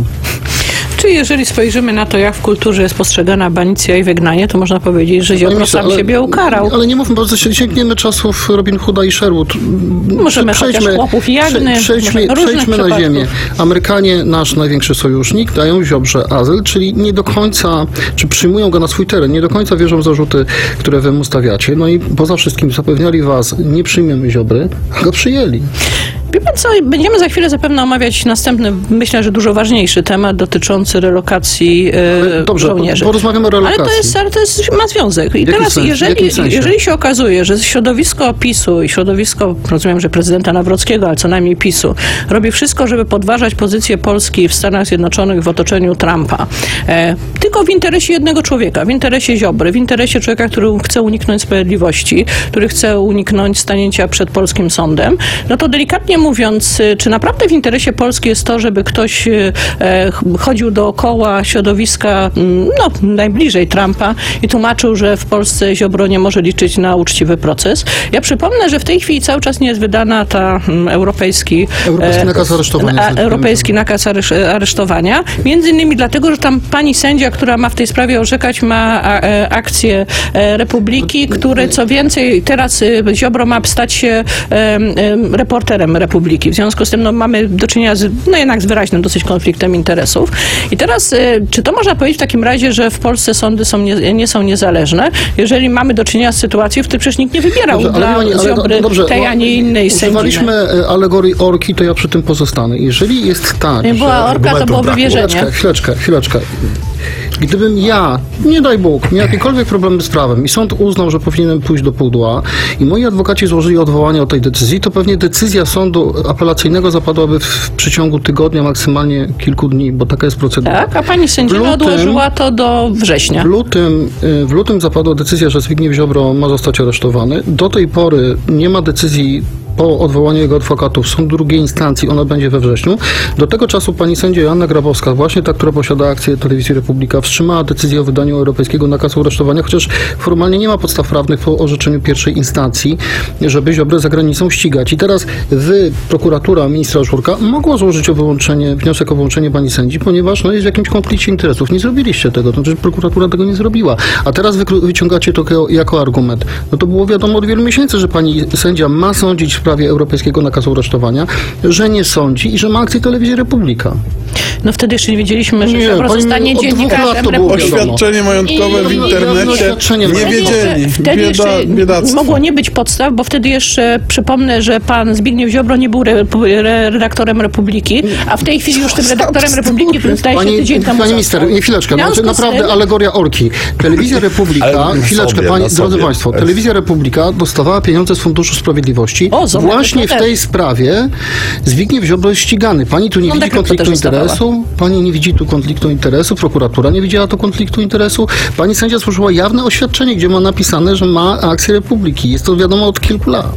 S2: Czy jeżeli spojrzymy na to, jak w kulturze jest postrzegana banicja i wygnanie, to można powiedzieć, że Ziobro
S1: ministrze,
S2: sam
S1: ale-
S2: siebie ukarał.
S1: Ale nie mówmy, bo sięgniemy czasów Robin Hooda i Sherwood.
S2: Możemy chociaż chłopów Jagny,
S1: prze- przejdźmy,
S2: możemy różnych
S1: przejdźmy na
S2: przypadków.
S1: ziemię. Amerykanie, nasz największy sojusznik, dają Ziobrze azyl, czyli nie do końca, czy przyjmują go na swój teren, nie do końca wierzą w zarzuty, które wy mu stawiacie. No i poza wszystkim zapewniali was, nie przyjmiemy Ziobry, a go przyjęli.
S2: Wie pan co, będziemy za chwilę zapewne omawiać następny, myślę, że dużo ważniejszy temat dotyczący relokacji e,
S1: Dobrze,
S2: żołnierzy.
S1: porozmawiamy o relokacji.
S2: Ale to jest, ale to jest, ma związek. I
S1: jakim
S2: teraz,
S1: sensie? W
S2: jeżeli,
S1: jakim sensie?
S2: jeżeli się okazuje, że środowisko PiSu i środowisko, rozumiem, że prezydenta Nawrockiego, ale co najmniej PiSu, robi wszystko, żeby podważać pozycję Polski w Stanach Zjednoczonych w otoczeniu Trumpa, e, tylko w interesie jednego człowieka, w interesie Ziobry, w interesie człowieka, który chce uniknąć sprawiedliwości, który chce uniknąć stanięcia przed polskim sądem, no to delikatnie mówiąc, czy naprawdę w interesie Polski jest to, żeby ktoś e, chodził dookoła środowiska mm, no, najbliżej Trumpa i tłumaczył, że w Polsce Ziobro nie może liczyć na uczciwy proces. Ja przypomnę, że w tej chwili cały czas nie jest wydana ta mm, europejski,
S1: Europejski
S2: e,
S1: nakaz aresztowania.
S2: a, europejski nakaz aresz- aresztowania. Między innymi dlatego, że tam pani sędzia, która ma w tej sprawie orzekać, ma a, e, akcję e, Republiki, które co więcej teraz e, Ziobro ma stać się e, e, reporterem Republiki. W związku z tym no, mamy do czynienia z, no jednak z wyraźnym dosyć konfliktem interesów. I teraz, e, czy to można powiedzieć w takim razie, że w Polsce sądy są nie, nie są niezależne, jeżeli mamy do czynienia z sytuacją, w której przecież nikt nie wybierał
S1: Dobrze, ale
S2: dla
S1: wie pani, ale
S2: Ziobry
S1: do- dobrze,
S2: tej, a nie innej sędziny.
S1: używaliśmy e, alegorii orki, to ja przy tym pozostanę. Jeżeli jest tak,
S2: Nie była
S1: że...
S2: orka, to
S3: argumentów
S2: było
S3: brakło.
S2: wywierzenie.
S1: Chwileczkę, chwileczkę, chwileczkę. Gdybym ja, nie daj Bóg, miał jakiekolwiek problemy z prawem i sąd uznał, że powinienem pójść do pudła i moi adwokaci złożyli odwołanie od tej decyzji, to pewnie decyzja sądu apelacyjnego zapadłaby w przeciągu tygodnia, maksymalnie kilku dni, bo taka jest procedura.
S2: Tak, a pani sędzia
S1: W lutym-
S2: odłożyła to do września.
S1: W lutym, y, w lutym zapadła decyzja, że Zbigniew Ziobro ma zostać aresztowany. Do tej pory nie ma decyzji po odwołaniu jego adwokatów sąd drugiej instancji, ona będzie we wrześniu. Do tego czasu pani sędzia Joanna Grabowska, właśnie ta, która posiada akcję Telewizji Republika, wstrzymała decyzję o wydaniu europejskiego nakazu aresztowania, chociaż formalnie nie ma podstaw prawnych po orzeczeniu pierwszej instancji, żeby Ziobrę za granicą ścigać. I teraz wy, prokuratura ministra Żurka, mogła złożyć o wyłączenie, wniosek o wyłączenie pani sędzi, ponieważ no, jest w jakimś konflikcie interesów. Nie zrobiliście tego, to znaczy prokuratura tego nie zrobiła. A teraz wy wyciągacie to jako, jako argument. No to było wiadomo od wielu miesięcy, że pani sędzia ma sądzić w sprawie europejskiego nakazu aresztowania, że nie sądzi i że ma akcję Telewizji Republika.
S2: No wtedy jeszcze nie wiedzieliśmy, że
S1: Nie,
S2: Ziobro
S1: pani
S2: zostanie
S1: od dwóch lat
S2: dziennikarzem
S1: to było
S2: Republiki.
S1: wiadomo.
S4: Oświadczenie majątkowe w
S2: I-
S4: internecie
S1: oświadczenie
S4: nie
S1: majątkowe.
S4: wiedzieli.
S2: Wtedy
S4: Bieda,
S2: jeszcze
S4: biedactwo.
S2: mogło nie być podstaw, bo wtedy jeszcze przypomnę, że pan Zbigniew Ziobro nie był re, re, redaktorem Republiki, a w tej chwili już tym redaktorem Republiki zdaje się
S1: Pani,
S2: tydzień temu
S1: pani
S2: został.
S1: minister, nie chwileczkę,
S2: W
S1: bo to
S2: związku z
S1: naprawdę
S2: tym-
S1: alegoria orki. Telewizja Republika,
S3: Ale
S1: chwileczkę,
S3: sobie,
S1: pani,
S3: na
S1: drodzy
S3: sobie.
S1: państwo, Telewizja Republika dostawała pieniądze z Funduszu Sprawiedliwości.
S2: O, zobacz,
S1: Właśnie w
S2: to
S1: tej
S2: też.
S1: sprawie Zbigniew Ziobro jest ścigany. Pani tu nie
S2: No,
S1: widzi
S2: tak, to
S1: konfliktu
S2: też dostawała.
S1: interesu? Pani nie widzi tu konfliktu interesu? Prokuratura nie widziała tu konfliktu interesu? Pani sędzia złożyła jawne oświadczenie, gdzie ma napisane, że ma akcję Republiki. Jest to wiadomo od kilku lat.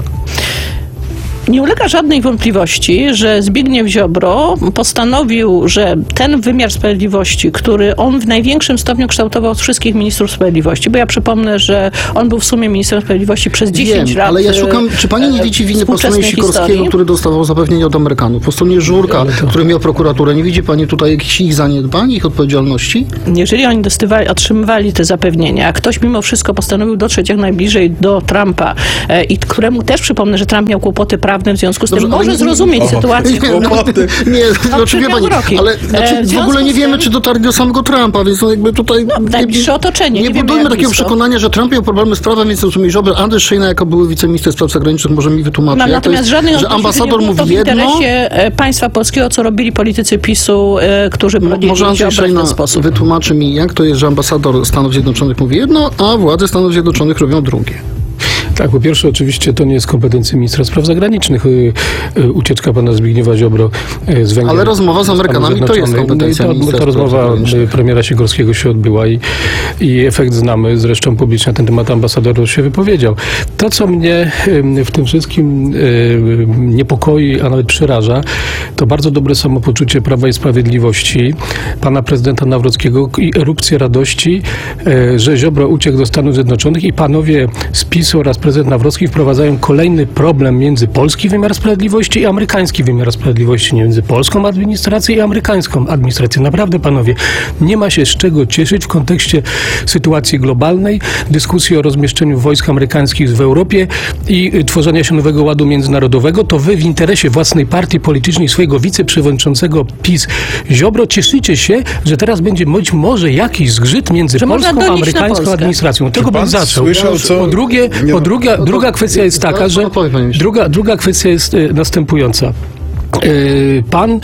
S2: Nie ulega żadnej wątpliwości, że Zbigniew Ziobro postanowił, że ten wymiar sprawiedliwości, który on w największym stopniu kształtował od wszystkich ministrów sprawiedliwości, bo ja przypomnę, że on był w sumie ministrem sprawiedliwości przez dziesięć
S1: Wiem,
S2: lat.
S1: ale ja szukam, czy pani nie
S2: e,
S1: widzi winy po
S2: współczesnej
S1: stronie Sikorskiego,
S2: historii?
S1: który dostawał zapewnienia od Amerykanów, po stronie Żurka, który miał prokuraturę? Nie widzi pani tutaj jakichś ich zaniedbań, ich odpowiedzialności?
S2: Jeżeli oni dostywali, otrzymywali te zapewnienia, a ktoś mimo wszystko postanowił dotrzeć jak najbliżej do Trumpa e, i któremu też przypomnę, że Trump miał kłopoty prawne, w związku z tym
S1: Dobrze, ale
S2: może
S1: nie-
S2: zrozumieć
S1: o,
S2: sytuację.
S1: Nie, no, nie, no, czy wie pani,
S2: roki.
S1: ale
S2: E,
S1: znaczy,
S2: w
S1: w
S2: związku
S1: ogóle nie
S2: z
S1: wiemy,
S2: tym-
S1: czy dotarli do samego Trumpa, więc no jakby tutaj...
S2: najbliższe otoczenie,
S1: Nie,
S2: nie wiemy,
S1: budujmy
S2: jak
S1: takiego
S2: blisko.
S1: przekonania, że Trump miał problemy z prawem, więc rozumie, że Andrzej Szejna jako były wiceminister spraw zagranicznych może mi wytłumaczyć.
S2: No,
S1: jak to
S2: natomiast
S1: jest,
S2: żadnych
S1: że
S2: wątpliwości
S1: ambasador
S2: nie było to
S1: mówi
S2: w
S1: jedno,
S2: interesie e, państwa polskiego, co robili politycy PiSu, e, którzy
S1: mo-
S2: prowadzili
S1: może Andrzej
S2: Ziobrę w
S1: Szejna
S2: ten sposób.
S1: wytłumaczy mi, jak to jest, że ambasador Stanów Zjednoczonych mówi jedno, a władze Stanów Zjednoczonych robią drugie.
S5: Tak, po pierwsze oczywiście to nie jest kompetencja ministra spraw zagranicznych. Y, y, Ucieczka pana Zbigniewa Ziobro y, z Węgier.
S1: Ale rozmowa z Amerykanami
S5: Stanów
S1: to jest
S5: Zjednoczonych.
S1: kompetencja
S5: No i
S1: ministra
S5: to, to
S1: spraw
S5: rozmowa
S1: zagranicznych.
S5: y, premiera Sikorskiego się odbyła i, i efekt znamy. Zresztą publicznie na ten temat ambasador się wypowiedział. To, co mnie y, w tym wszystkim y, niepokoi, a nawet przeraża, to bardzo dobre samopoczucie Prawa i Sprawiedliwości, pana prezydenta Nawrockiego i erupcję radości, y, że Ziobro uciekł do Stanów Zjednoczonych i panowie z PiSu oraz prezydent Nawrocki wprowadzają kolejny problem między polski wymiar sprawiedliwości i amerykański wymiar sprawiedliwości, nie między polską administracją i amerykańską administracją. Naprawdę, panowie, nie ma się z czego cieszyć w kontekście sytuacji globalnej, dyskusji o rozmieszczeniu wojsk amerykańskich w Europie i y, tworzenia się nowego ładu międzynarodowego. To wy w interesie własnej partii politycznej, swojego wiceprzewodniczącego PiS Ziobro cieszycie się, że teraz będzie być może jakiś zgrzyt między
S2: Że można
S5: polską a
S2: donieć na
S5: amerykańską
S2: Polskę.
S5: administracją. Od tego
S4: Czy
S5: bym
S4: pan
S5: zaczął.
S4: słyszał, co-
S5: Po drugie,
S4: Nie
S5: po
S4: no.
S5: drugie
S1: No
S5: druga
S1: to-
S5: kwestia jest taka,
S1: zaraz
S5: że
S1: pan odpowie, panie ministrze.
S5: druga, druga kwestia jest y, następująca. Y, Pan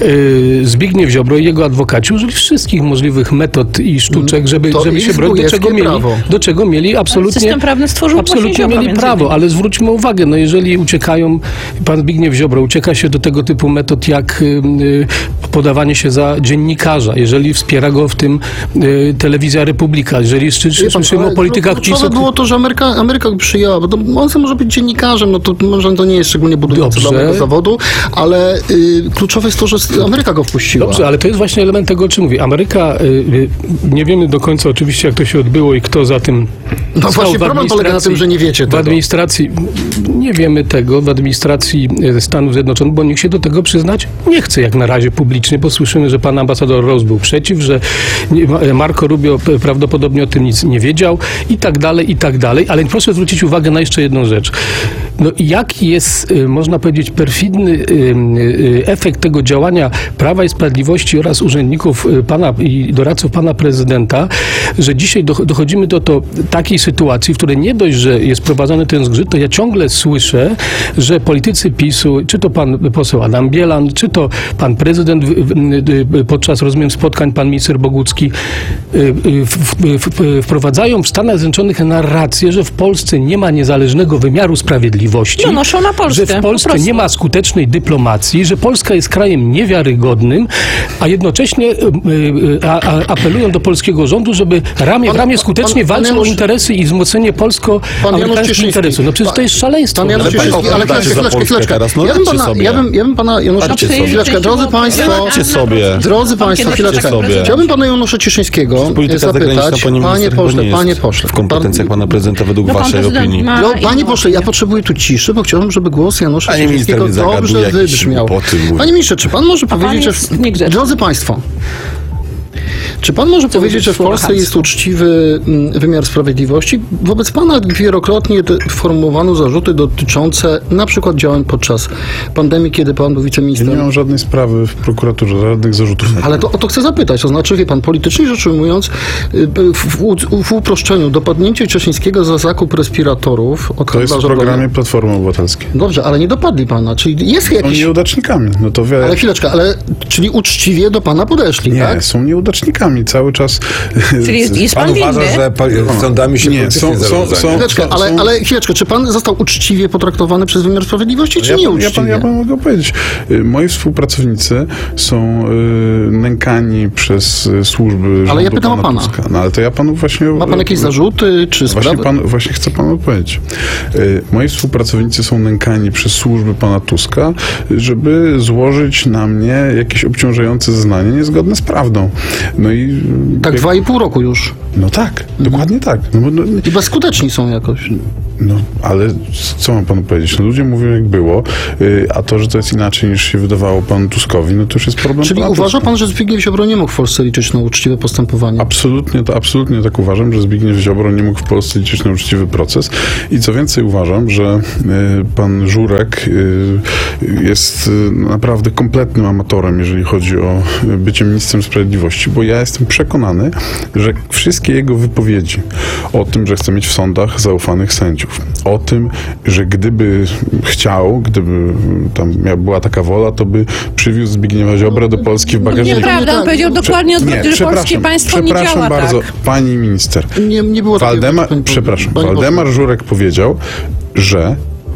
S5: y, Zbigniew Ziobro i jego adwokaci użyli wszystkich możliwych metod i sztuczek, żeby,
S1: To
S5: żeby się
S1: jest
S5: bronić, do
S1: bujeckie
S5: czego mieli,
S1: prawo.
S5: do czego mieli absolutnie,
S2: System prawny stworzył
S5: absolutnie
S2: właśnie Ziobro
S5: mieli
S2: między
S5: prawo,
S2: innymi.
S5: ale zwróćmy uwagę, no jeżeli uciekają, pan Zbigniew Ziobro ucieka się do tego typu metod jak y, y, podawanie się za dziennikarza, jeżeli wspiera go w tym y, Telewizja Republika, jeżeli szy-
S1: Wie pan,
S5: słyszymy
S1: ale
S5: o politykach
S1: kluczowe
S5: PiSu.
S1: było to, że Ameryka, Ameryka go przyjęła, bo to, on sam może być dziennikarzem, no to może to nie jest szczególnie budujące
S5: Dobrze.
S1: dla mojego zawodu, ale y, kluczowe jest to, że Ameryka go wpuściła.
S5: Dobrze, ale to jest właśnie element tego, o czym mówię. Ameryka, y, y, nie wiemy do końca oczywiście, jak to się odbyło i kto za tym
S1: No
S5: stał
S1: właśnie
S5: w
S1: problem polega na tym,
S5: administracji-
S1: że nie wiecie
S5: W
S1: tego.
S5: administracji, nie wiemy tego, w administracji y, Stanów Zjednoczonych, bo nikt się do tego przyznać nie chce jak na razie publicznie, bo słyszymy, że pan ambasador Rose był przeciw, że nie- Ma- Marco Rubio p- prawdopodobnie o tym nic nie wiedział i tak dalej, i tak dalej. Ale proszę zwrócić uwagę na jeszcze jedną rzecz. No jaki jest, y, można powiedzieć, perfidny y, y, efekt tego działania Prawa i Sprawiedliwości oraz urzędników y, pana i doradców pana prezydenta, że dzisiaj doch- dochodzimy do to, takiej sytuacji, w której nie dość, że jest prowadzony ten zgrzyt, to ja ciągle słyszę, że politycy PiSu, czy to pan poseł Adam Bielan, czy to pan prezydent w- w- y, podczas, rozumiem, spotkań, pan minister Bogucki, y, y, w- w- w- wprowadzają w Stanach Zjednoczonych narrację, że w Polsce nie ma niezależnego wymiaru sprawiedliwości,
S2: No, noszą na Polskę,
S5: że w
S2: po
S5: Polsce
S2: prostu.
S5: nie ma skutecznej dyplomacji, że Polska jest krajem niewiarygodnym, a jednocześnie y, y, a, a, apelują do polskiego rządu, żeby ramię w
S1: Pan-
S5: ramię
S1: pan-
S5: skutecznie
S1: pan-
S5: walczył
S1: pan
S5: o
S1: Janusz-
S5: interesy i wzmocnienie
S1: Pan Janusz
S5: polsko-amerykańskich
S1: Cieszyński.
S5: interesów. No przecież to jest szaleństwo.
S1: Pan Janusz
S6: Ale
S1: Cieszyński,
S6: państwo
S1: ale
S6: opowiadacie
S1: chwileczkę,
S6: za
S1: chwileczkę,
S6: Polskę
S1: chwileczkę.
S6: teraz, no
S1: ja, bym
S6: radźcie
S1: pana,
S6: sobie.
S1: ja, bym, ja bym pana Janusza
S6: Radźcie
S1: Cieszyńskiego,
S6: sobie.
S1: chwileczkę, drodzy państwo,
S6: Radźcie sobie.
S1: drodzy państwo,
S2: Kiedy
S1: chwileczkę,
S6: sobie.
S1: chciałbym pana Janusza Cieszyńskiego
S6: Polityka zagraniczna,
S1: zapytać,
S6: panie
S1: panie
S6: minister, chyba
S1: pośle,
S6: nie
S1: panie
S6: jest
S1: pośle,
S6: w kompetencjach
S1: pan-
S6: pana prezydenta według
S2: No, pan
S6: waszej
S2: prezydent
S6: opinii.
S2: ma-
S1: No,
S2: inną
S1: panie pośle, ja
S2: opinię.
S1: potrzebuję tu ciszy, bo chciałbym, żeby głos Janusza
S6: Panie minister
S1: Cieszyńskiego
S6: mnie zagaduje,
S1: dobrze
S6: jakieś
S1: wybrzmiał.
S6: głupoty mówi.
S1: Panie ministrze, czy pan może
S2: A pan
S1: powiedzieć,
S2: jest
S1: że...
S2: niegrzeczny.
S1: Drodzy państwo, czy pan może powiedzieć, że w
S2: słowo
S1: Polsce
S2: chamstwo.
S1: jest uczciwy mm, wymiar sprawiedliwości? Wobec pana wielokrotnie te- formułowano zarzuty dotyczące na przykład działań podczas pandemii, kiedy pan był
S4: Ja
S1: wiceministrem.
S4: nie mam żadnej sprawy w prokuraturze, żadnych zarzutów.
S1: Ale to, o to chcę zapytać. To znaczy, wie pan, politycznie rzecz ujmując, y, w, w, w uproszczeniu, dopadnięcie Cieszyńskiego za zakup respiratorów od
S4: To jest w
S1: handlarza broni-
S4: programie Platformy Obywatelskiej.
S1: Dobrze, ale nie dopadli pana. Czyli jest
S4: Są
S1: jakiś...
S4: nieudacznikami. No to wie...
S1: Ale chwileczkę, ale czyli uczciwie do pana podeszli,
S4: Nie,
S1: tak?
S4: są nieudacznikami. rzecznikami. Cały czas...
S2: Czyli jest, jest
S3: Pan
S2: pan
S3: uważa,
S2: winny?
S3: że poli- sądami się
S4: Nie,
S3: politycznie
S4: są- są-
S3: zarządza?
S4: są-
S1: Chwileczkę, ale,
S4: są-
S1: ale chwileczkę, czy pan został uczciwie potraktowany przez wymiar sprawiedliwości, czy
S4: Ja pan, ja,
S1: nieuczciwie?
S4: pan, ja pan mogę powiedzieć. Y, Moi współpracownicy są y, nękani przez y, służby
S1: Ale ja
S4: rządu
S1: pytam o pana.
S4: Tuska. No ale to ja panu właśnie...
S1: Ma pan jakieś zarzuty, czy
S4: Właśnie,
S1: sprawy?
S4: pan, właśnie chcę panu odpowiedzieć. Y, Moi współpracownicy są nękani przez służby pana Tuska, żeby złożyć na mnie jakieś obciążające zeznanie niezgodne z prawdą. No i...
S1: Tak dwa i pół roku już.
S4: No tak, dokładnie tak. No, bo- no,
S1: I bezskuteczni są jakoś.
S4: no, ale co mam panu powiedzieć? No, ludzie mówią jak było, y, a to, że to jest inaczej niż się wydawało panu Tuskowi, no to już jest problem
S1: Czyli
S4: pana
S1: uważa
S4: Tuska.
S1: pan, że Zbigniew Ziobro nie mógł w Polsce liczyć na uczciwe postępowanie?
S4: Absolutnie, to absolutnie tak uważam, że Zbigniew Ziobro nie mógł w Polsce liczyć na uczciwy proces i co więcej uważam, że y, pan Żurek y, jest y, naprawdę kompletnym amatorem, jeżeli chodzi o y, bycie ministrem sprawiedliwości, bo ja jestem przekonany, że wszystkie jego wypowiedzi o tym, że chce mieć w sądach zaufanych sędziów, o tym, że gdyby chciał, gdyby tam mia- była taka wola, to by przywiózł Zbigniewa Ziobrę do Polski w bagażniku.
S2: Nieprawda, on powiedział dokładnie
S4: Nie,
S2: odwrotnie, że polskie
S4: przepraszam,
S2: państwo nie
S4: przepraszam
S2: działa
S4: bardzo,
S2: tak.
S4: pani minister.
S1: Nie, nie było takiego...
S4: Waldemar,
S1: pani-
S4: przepraszam,
S1: pani
S4: Waldemar Żurek powiedział, że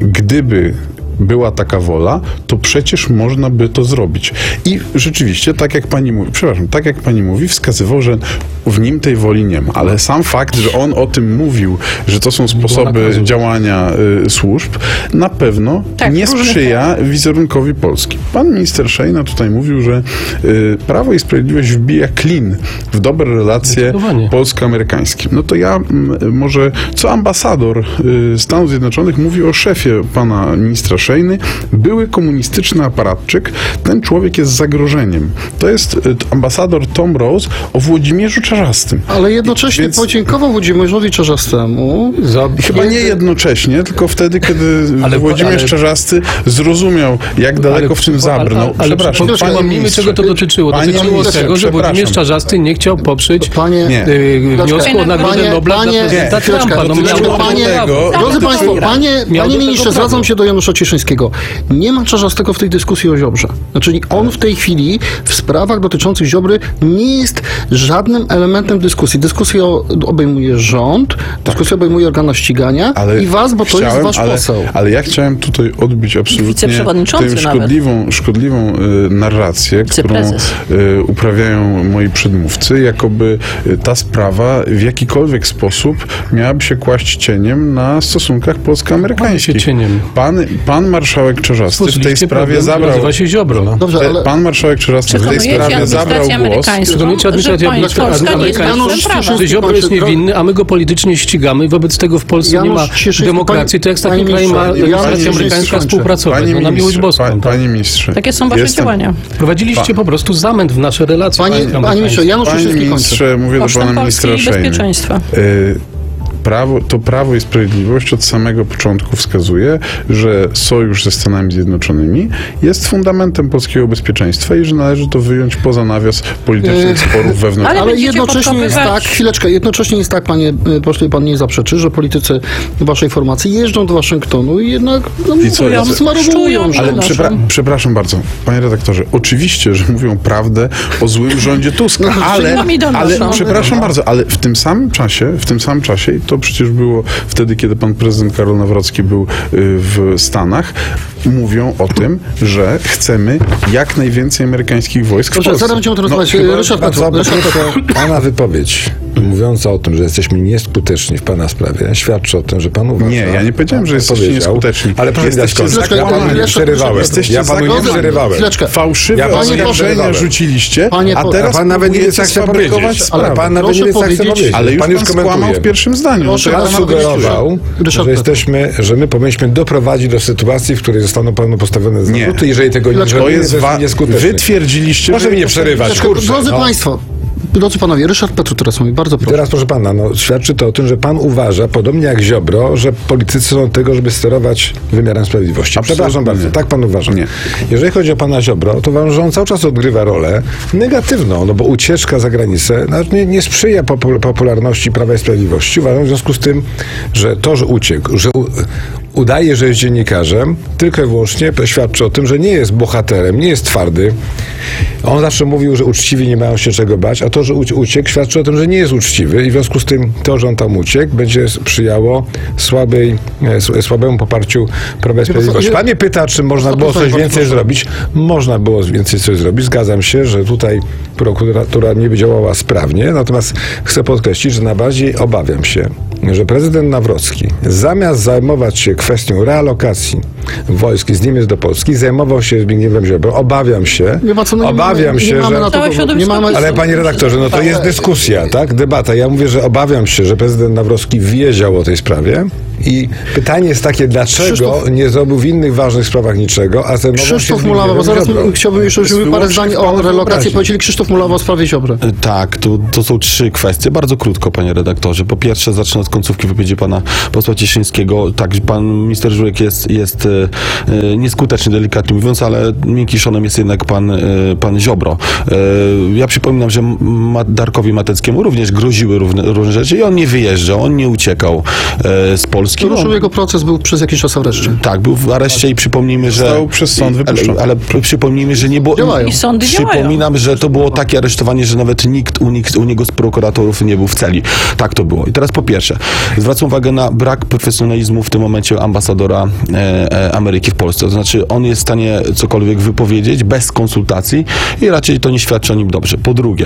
S4: gdyby była taka wola, to przecież można by to zrobić. I rzeczywiście, tak jak pani mówi, przepraszam, tak jak pani mówi, wskazywał, że w nim tej woli nie ma. Ale sam fakt, że on o tym mówił, że to są sposoby
S5: nakazu.
S4: działania y, służb, na pewno
S2: Tak,
S4: nie
S2: różne
S4: sprzyja wizerunkowi Polski. Pan minister Szejna tutaj mówił, że y, Prawo i Sprawiedliwość wbija klin w dobre relacje
S5: Zdecydowanie.
S4: polsko-amerykańskie. No to ja m, może, co ambasador y, Stanów Zjednoczonych mówi o szefie pana ministra Szejny, były komunistyczny aparatczyk, ten człowiek jest zagrożeniem. To jest y, ambasador Tom Rose o Włodzimierzu Czarzastym.
S1: Ale jednocześnie
S4: Więc-
S1: podziękował Włodzimierzowi Czarzastemu.
S5: Za,
S4: Chyba nie jednocześnie, tylko wtedy, kiedy
S5: Ale-
S4: Włodzimierz
S5: ale-
S4: Czarzasty zrozumiał, jak daleko w tym zabrnął.
S5: Ale, ale
S4: Przepraszam,
S5: przy-
S4: panie
S5: przypomnijmy,
S4: ministrze.
S5: czego to dotyczyło.
S4: Panie
S5: Dotyczyło
S4: ministrze,
S5: tego, że
S4: przepraszam.
S5: Włodzimierz Czarzasty nie chciał poprzeć
S1: Panie,
S4: Nie.
S5: y, wniosku o
S2: Panie-
S5: Nagrodę Nobla
S1: panie-
S5: dla prezydenta
S1: nie, chwileczkę,
S5: Trumpa. No,
S1: chwileczkę,
S5: miał do
S1: panie-
S5: tego prawo.
S4: Drodzy
S1: Drodzy
S2: to
S1: Państwo,
S2: dobra.
S1: panie,
S5: Miał
S1: panie
S5: do tego
S1: ministrze,
S5: prawo.
S1: zwracam się do Janusza Cieszyńskiego. Nie ma Czarzastego w tej dyskusji o Ziobrze. Znaczy on w tej chwili w sprawach dotyczących Ziobry nie jest żadnym elementem dyskusji. Dyskusję o- obejmuje rząd, dyskusję obejmuje organa ścigania i was, bo to jest
S4: chciałem,
S1: wasz
S4: ale,
S1: poseł.
S4: Ale ja chciałem tutaj odbić absolutnie
S2: Wiceprzewodniczący
S4: tę
S2: nawet.
S4: szkodliwą, szkodliwą y, narrację, którą
S2: Wiceprezes.
S4: y, uprawiają moi przedmówcy, jakoby y, ta sprawa w jakikolwiek sposób miałaby się kłaść cieniem na stosunkach polsko-amerykańskich.
S5: się cieniem.
S4: Pan, pan marszałek Czarzasty w tej
S5: Stworzyliście
S4: sprawie
S5: problem,
S4: zabrał...
S5: nazywa się Ziobro.
S1: Dobrze,
S4: Te-
S1: ale
S4: Pan marszałek Czarzasty w tej
S2: Przekonujecie
S4: sprawie zabrał
S2: administrację
S4: głos.
S2: amerykańską,
S5: Przekonujecie administrację
S2: że Polska nie jest
S5: amerykańską,
S2: państwem
S1: Janusz
S2: prawa.
S5: że Ziobro jest niewinny, a my go politycznie ścigamy. Wobec tego w Polsce nie ma
S1: Janusz Cieszyński,
S5: demokracji. To jak z
S1: panie-
S5: takim krajem ma
S1: panie ministrze,
S5: administracja
S1: Janusz
S5: amerykańska
S1: Cieszyński,
S5: współpracować.
S4: Panie
S5: No, na miłość
S4: ministrze,
S5: boską.
S4: pa,
S5: tak.
S4: panie ministrze.
S2: Takie są wasze
S4: jestem-
S2: działania.
S5: Prowadziliście po prostu zamęt w nasze relacje.
S1: Panie,
S5: państwa
S1: panie ministrze, Janusz
S4: Panie
S1: Cieszyński kończy.
S4: ministrze, mówię do
S2: Kosztem
S4: pana
S2: Polski
S4: ministra
S2: i
S4: Szejny.
S2: bezpieczeństwa.
S4: Y, Prawo, to Prawo i Sprawiedliwość od samego początku wskazuje, że sojusz ze Stanami Zjednoczonymi jest fundamentem polskiego bezpieczeństwa i że należy to wyjąć poza nawias politycznych
S1: Yy,
S4: sporów wewnętrznych.
S2: Ale
S1: Ale
S2: będziecie
S1: jednocześnie jest tak,
S2: podkopywać-
S1: chwileczkę, jednocześnie jest tak, panie y, pośle, pan nie zaprzeczy, że politycy waszej formacji jeżdżą do Waszyngtonu i jednak no,
S4: I co, ja-
S1: smarowują,
S2: szczują,
S1: że
S4: Ale
S2: naszą-
S4: przepra- przepraszam bardzo, panie redaktorze, oczywiście, że mówią prawdę o złym rządzie Tuska, ale,
S2: no mi donoszą.
S4: ale przepraszam bardzo, ale w tym samym czasie, w tym samym czasie, i to przecież było wtedy, kiedy pan prezydent Karol Nawrocki był y, w Stanach, mówią o tym, że chcemy jak najwięcej amerykańskich wojsk w
S1: Dobrze,
S4: Polsce.
S1: zaraz będziemy o tym rozmawiać.
S3: Chyba
S1: Ryszard
S3: bardzo
S1: Petru, Ryszard Petru.
S3: proszę, pana wypowiedź mówiąca o tym, że jesteśmy nieskuteczni w pana sprawie, świadczy o tym, że pan uważa...
S4: Nie, ja nie powiedziałem, że
S3: pan
S4: jesteście
S3: powiedział,
S4: nieskuteczni.
S3: Ale proszę mi dać
S4: Jesteście
S3: kończyć. Ja panu
S4: zakłamani.
S3: nie przerywałem.
S4: Jesteście
S3: Ja panu nie
S4: zakłamani.
S3: przerywałem.
S1: Chwileczkę.
S4: Fałszywe
S3: Ja panu nie
S4: oskarżenia
S3: przerywałem.
S4: rzuciliście,
S1: Panie
S4: a
S1: po-
S4: teraz
S3: A pan nawet nie wie, co
S4: próbujecie
S3: chce
S4: sfabrykować
S3: powiedzieć.
S4: sprawę.
S3: Ale pan nawet
S1: Proszę
S3: nie wie, co chce
S1: powiedzieć-
S3: powiedzieć.
S4: Ale już
S3: pan
S4: pan,
S3: już
S4: skłamał
S3: komentuje.
S4: w pierwszym zdaniu.
S1: Proszę,
S4: No to ja
S1: ale
S3: Pan
S4: mam
S3: sugerował,
S1: Ryszard
S3: że
S1: Petru.
S3: jesteśmy, że my powinniśmy doprowadzić do sytuacji, w której zostaną panu postawione
S4: Nie.
S3: zarzuty. Jeżeli tego nie
S4: To
S3: zrobimy,
S4: jest wa-
S3: nieskuteczny.
S4: Wy twierdziliście,
S3: Proszę
S4: że...
S3: mi nie przerywać,
S1: Chwileczkę,
S3: kurczę.
S1: Drodzy
S3: no.
S1: Państwo, drodzy panowie, Ryszard Petru teraz mówi, bardzo
S3: I
S1: proszę.
S3: teraz, proszę pana, no, świadczy to o tym, że pan uważa, podobnie jak Ziobro, że politycy są od tego, żeby sterować wymiarem sprawiedliwości.
S4: Absolutnie
S3: Przepraszam bardzo,
S4: nie.
S3: tak pan uważa.
S4: Nie.
S3: Jeżeli chodzi o pana Ziobro, to uważam, że on cały czas odgrywa rolę negatywną, no bo ucieczka za granicę no, nie, nie sprzyja popu- popularności Prawa i Sprawiedliwości. Uważam w związku z tym, że to, że uciekł, że u, udaje, że jest dziennikarzem, tylko i wyłącznie świadczy o tym, że nie jest bohaterem, nie jest twardy, On zawsze mówił, że uczciwi nie mają się czego bać, a to, że uciekł, świadczy o tym, że nie jest uczciwy i w związku z tym to, że on tam uciekł, będzie sprzyjało słabej, słabemu poparciu Prawa i Sprawiedliwości. Pan mnie pyta, czy można było coś więcej zrobić. Można było więcej coś zrobić. Zgadzam się, że tutaj prokuratura nie działała sprawnie, natomiast chcę podkreślić, że najbardziej obawiam się, że prezydent Nawrocki zamiast zajmować się kwestią realokacji wojsk z Niemiec do Polski, zajmował się Zbigniewem Ziobro. Obawiam się,
S1: Nie ma co, no nie
S3: obawiam
S1: mamy- nie
S3: się,
S1: mamy
S3: że...
S1: na to
S2: Całe
S1: powodu. Nie mamy,
S3: Ale panie redaktorze, no to jest dyskusja, tak? Debata. Ja mówię, że obawiam się, że prezydent Nawrocki wiedział o tej sprawie i pytanie jest takie, dlaczego
S1: Krzysztof-
S3: nie zrobił w innych ważnych sprawach niczego, a zajmował się
S1: Krzysztof
S3: Zbigniewem
S1: Mulawa, bo zaraz
S3: Ziobro.
S1: chciałbym jeszcze, żeby parę
S4: Wyłącznie
S1: zdań
S4: w
S1: o
S4: pana
S1: relacji
S3: wyobraźni.
S1: powiedzieli. Krzysztof Mulawa o sprawie Ziobry.
S6: Tak, to, to są trzy kwestie. Bardzo krótko, panie redaktorze. Po pierwsze, zacznę od końcówki wypowiedzi pana posła Cieszyńskiego. Tak, pan minister Żurek jest, jest e, e, nieskuteczny, delikatnie mówiąc, ale miękkiszonem jest jednak pan, e, pan Ziobro. E, ja przypominam, że Ma- Darkowi Mateckiemu również groziły różne, różne rzeczy i on nie wyjeżdżał, on nie uciekał e, z Polski.
S1: Ruszył
S6: On-
S1: jego proces, był przez jakiś czas w areszcie.
S6: Tak, był w areszcie i przypomnijmy, że...
S4: Został przez sąd wypuszczony.
S6: Ale, ale przypomnijmy, że nie było...
S1: Działają.
S2: I sądy działają.
S6: Przypominam, że to było takie aresztowanie, że nawet nikt u, nich, u niego z prokuratorów nie był w celi. Tak to było. I teraz po pierwsze, zwracam uwagę na brak profesjonalizmu w tym momencie ambasadora e, e, Ameryki w Polsce. To znaczy, on jest w stanie cokolwiek wypowiedzieć bez konsultacji i raczej to nie świadczy o nim dobrze. Po drugie,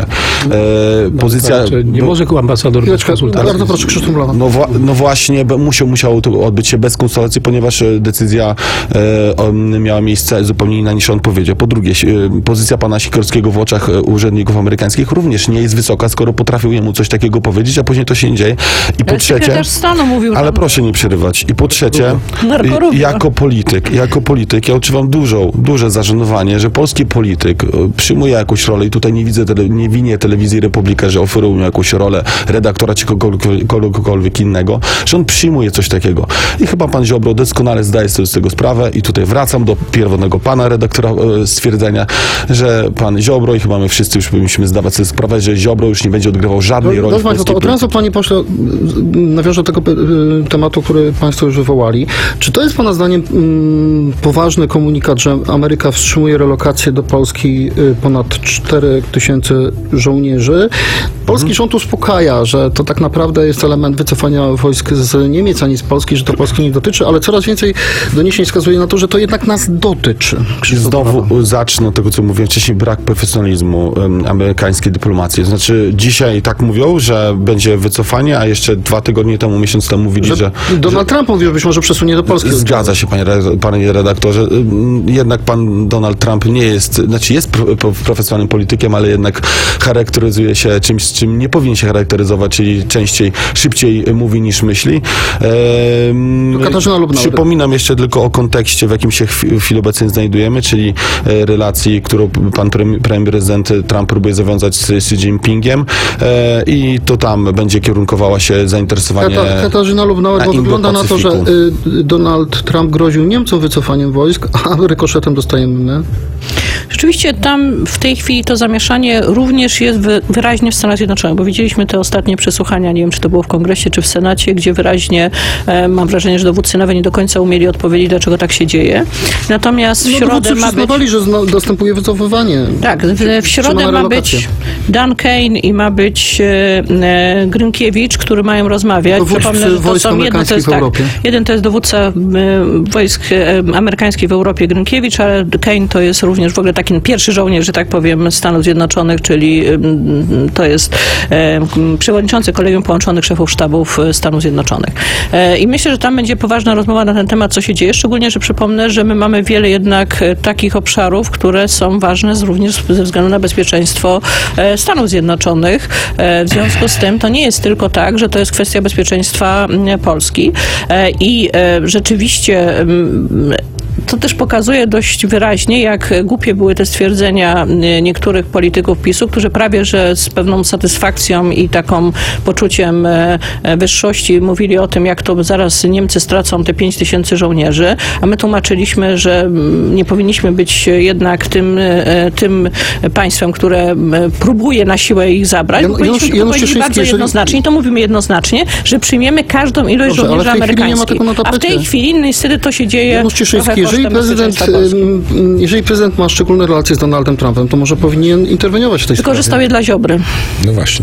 S6: e, pozycja...
S5: Znaczy, nie
S6: bo-
S5: może ambasador bez
S1: Chwileczkę,
S5: konsultacji.
S1: bardzo proszę, Krzysztof Mulawa.
S6: no, wła- no właśnie, bo musiał, musiało to odbyć się bez konsultacji, ponieważ e, decyzja e, o- miała miejsce zupełnie inna niż on powiedział. Po drugie, e, pozycja pana Sikorskiego w oczach e, urzędników amerykańskich również nie jest wysoka, skoro potrafił jemu coś takiego powiedzieć, a później to się nie dzieje. I po
S2: Ale
S6: trzecie...
S2: sekretarz stanu mówił
S6: Ale
S2: tam,
S6: proszę nie przerywać. I po trzecie,
S2: Narkorówka.
S6: y, jako polityk, jako polityk, ja odczuwam dużo, duże zażenowanie, że polski polityk y, przyjmuje jakąś rolę i tutaj nie widzę, tele, nie winię telewizji Republika, że oferują mu jakąś rolę redaktora czy kogokolwiek, kogokolwiek innego, że on przyjmuje coś takiego. I chyba pan Ziobro doskonale zdaje sobie z tego sprawę i tutaj wracam do pierwotnego pana redaktora y, stwierdzenia, że pan Ziobro i chyba my wszyscy już powinniśmy zdawać sobie sprawę, że Ziobro już nie będzie odgrywał żadnej roli w
S1: Dobrze, Państwo,
S6: polskiej
S1: to od razu, panie pośle, nawiążę do tego y, tematu, który Państwo już wywołali. Czy to jest Pana zdaniem mm, poważny komunikat, że Ameryka wstrzymuje relokację do Polski y, ponad cztery tysiące żołnierzy? Polski rząd uspokaja, że to tak naprawdę jest element wycofania wojsk z Niemiec, a nie z Polski, że to Polski nie dotyczy, ale coraz więcej doniesień wskazuje na to, że to jednak nas dotyczy.
S6: I
S1: Krzysztof Mulawa.
S6: znowu zacznę od tego, co mówiłem wcześniej, brak profesjonalizmu um, amerykańskiej dyplomacji. Znaczy, dzisiaj tak mówią, że będzie wycofanie, a jeszcze dwa tygodnie temu, miesiąc temu mówili, że...
S1: Że Donald Trump mówił, że być może przesunie do Polski.
S6: Zgadza się, panie, re- panie redaktorze. Ym, Jednak pan Donald Trump nie jest, znaczy jest pro, pro, profesjonalnym politykiem, ale jednak charakteryzuje się czymś, z czym nie powinien się charakteryzować, czyli częściej, szybciej mówi niż myśli. Ym,
S1: To Katarzyna Lubnauer.
S6: Przypominam jeszcze tylko o kontekście, w jakim się w chwili obecnej znajdujemy, czyli e, relacji, którą pan pre- premier prezydent Trump próbuje zawiązać z Xi Jinpingiem e, i to tam będzie kierunkowała się zainteresowanie
S1: Kata, Katarzyna Lubnauer, bo
S6: na
S1: wygląda na to, że
S6: Indo-Pacyfiku.
S1: y, Donald Trump groził Niemcom wycofaniem wojsk, a rykoszetem dostajemy my.
S2: Rzeczywiście tam w tej chwili to zamieszanie również jest wy- wyraźnie w Stanach Zjednoczonych, bo widzieliśmy te ostatnie przesłuchania, nie wiem, czy to było w Kongresie, czy w Senacie, gdzie wyraźnie e, mam wrażenie, że dowódcy nawet nie do końca umieli odpowiedzieć, dlaczego tak się dzieje. Natomiast w
S1: No,
S2: środę
S1: dowódcy
S2: ma być...
S1: przyznawali, że zna, dostępuje wycofywanie.
S2: Tak, w, w środę
S1: Trzymamy
S2: ma
S1: relokację.
S2: być Dan Kane i ma być e, e, Grynkiewicz, który mają rozmawiać.
S1: Dowódcy
S2: Przypomnę, że to
S1: wojsk
S2: są jedno to
S1: amerykańskich
S2: jest
S1: w
S2: tak,
S1: Europie.
S2: jeden to jest dowódca e, wojsk e, amerykańskich w Europie Grynkiewicz, ale Kane to jest również w ogóle taki pierwszy żołnierz, że tak powiem, Stanów Zjednoczonych, czyli e, to jest e, przewodniczący Kolegium Połączonych Szefów Sztabów Stanów Zjednoczonych. E, I myślę, że tam będzie poważna rozmowa na ten temat, co się dzieje, szczególnie, że przypomnę, że my mamy wiele jednak e, takich obszarów, które są ważne z, również ze względu na bezpieczeństwo e, Stanów Zjednoczonych. E, w związku z tym to nie jest tylko tak, że to jest kwestia bezpieczeństwa m, Polski. E, I e, rzeczywiście m, to też pokazuje dość wyraźnie, jak głupie były te stwierdzenia y, niektórych polityków PiSu, którzy prawie że z pewną satysfakcją i taką poczuciem e, e, wyższości mówili o tym, jak to zaraz Niemcy stracą te pięć tysięcy żołnierzy, a my tłumaczyliśmy, że mm, nie powinniśmy być jednak tym, e, tym państwem, które e, próbuje na siłę ich zabrać,
S1: Jan-
S2: bo powinniśmy
S1: Janusz-
S2: tylko
S1: Janusz
S2: powiedzieć
S1: Cieszyński,
S2: bardzo
S1: jeżeli-
S2: jednoznacznie, i to mówimy jednoznacznie, że przyjmiemy każdą ilość
S1: Dobrze, ale w
S2: żołnierzy
S1: tej chwili nie ma
S2: amerykańskich.
S1: tego na
S2: A w tej
S1: tapecie.
S2: chwili niestety to się dzieje
S1: Janusz
S2: trochę
S1: Cieszyński, jeżeli jeżeli
S2: kosztem
S1: prezydent,
S2: bezpieczeństwa Polski.
S1: ym, jeżeli prezydent ma szczególne relacje z Donaldem Trumpem, to może powinien interweniować w tej sprawie.
S2: Wykorzystał je dla Ziobry.
S3: No właśnie.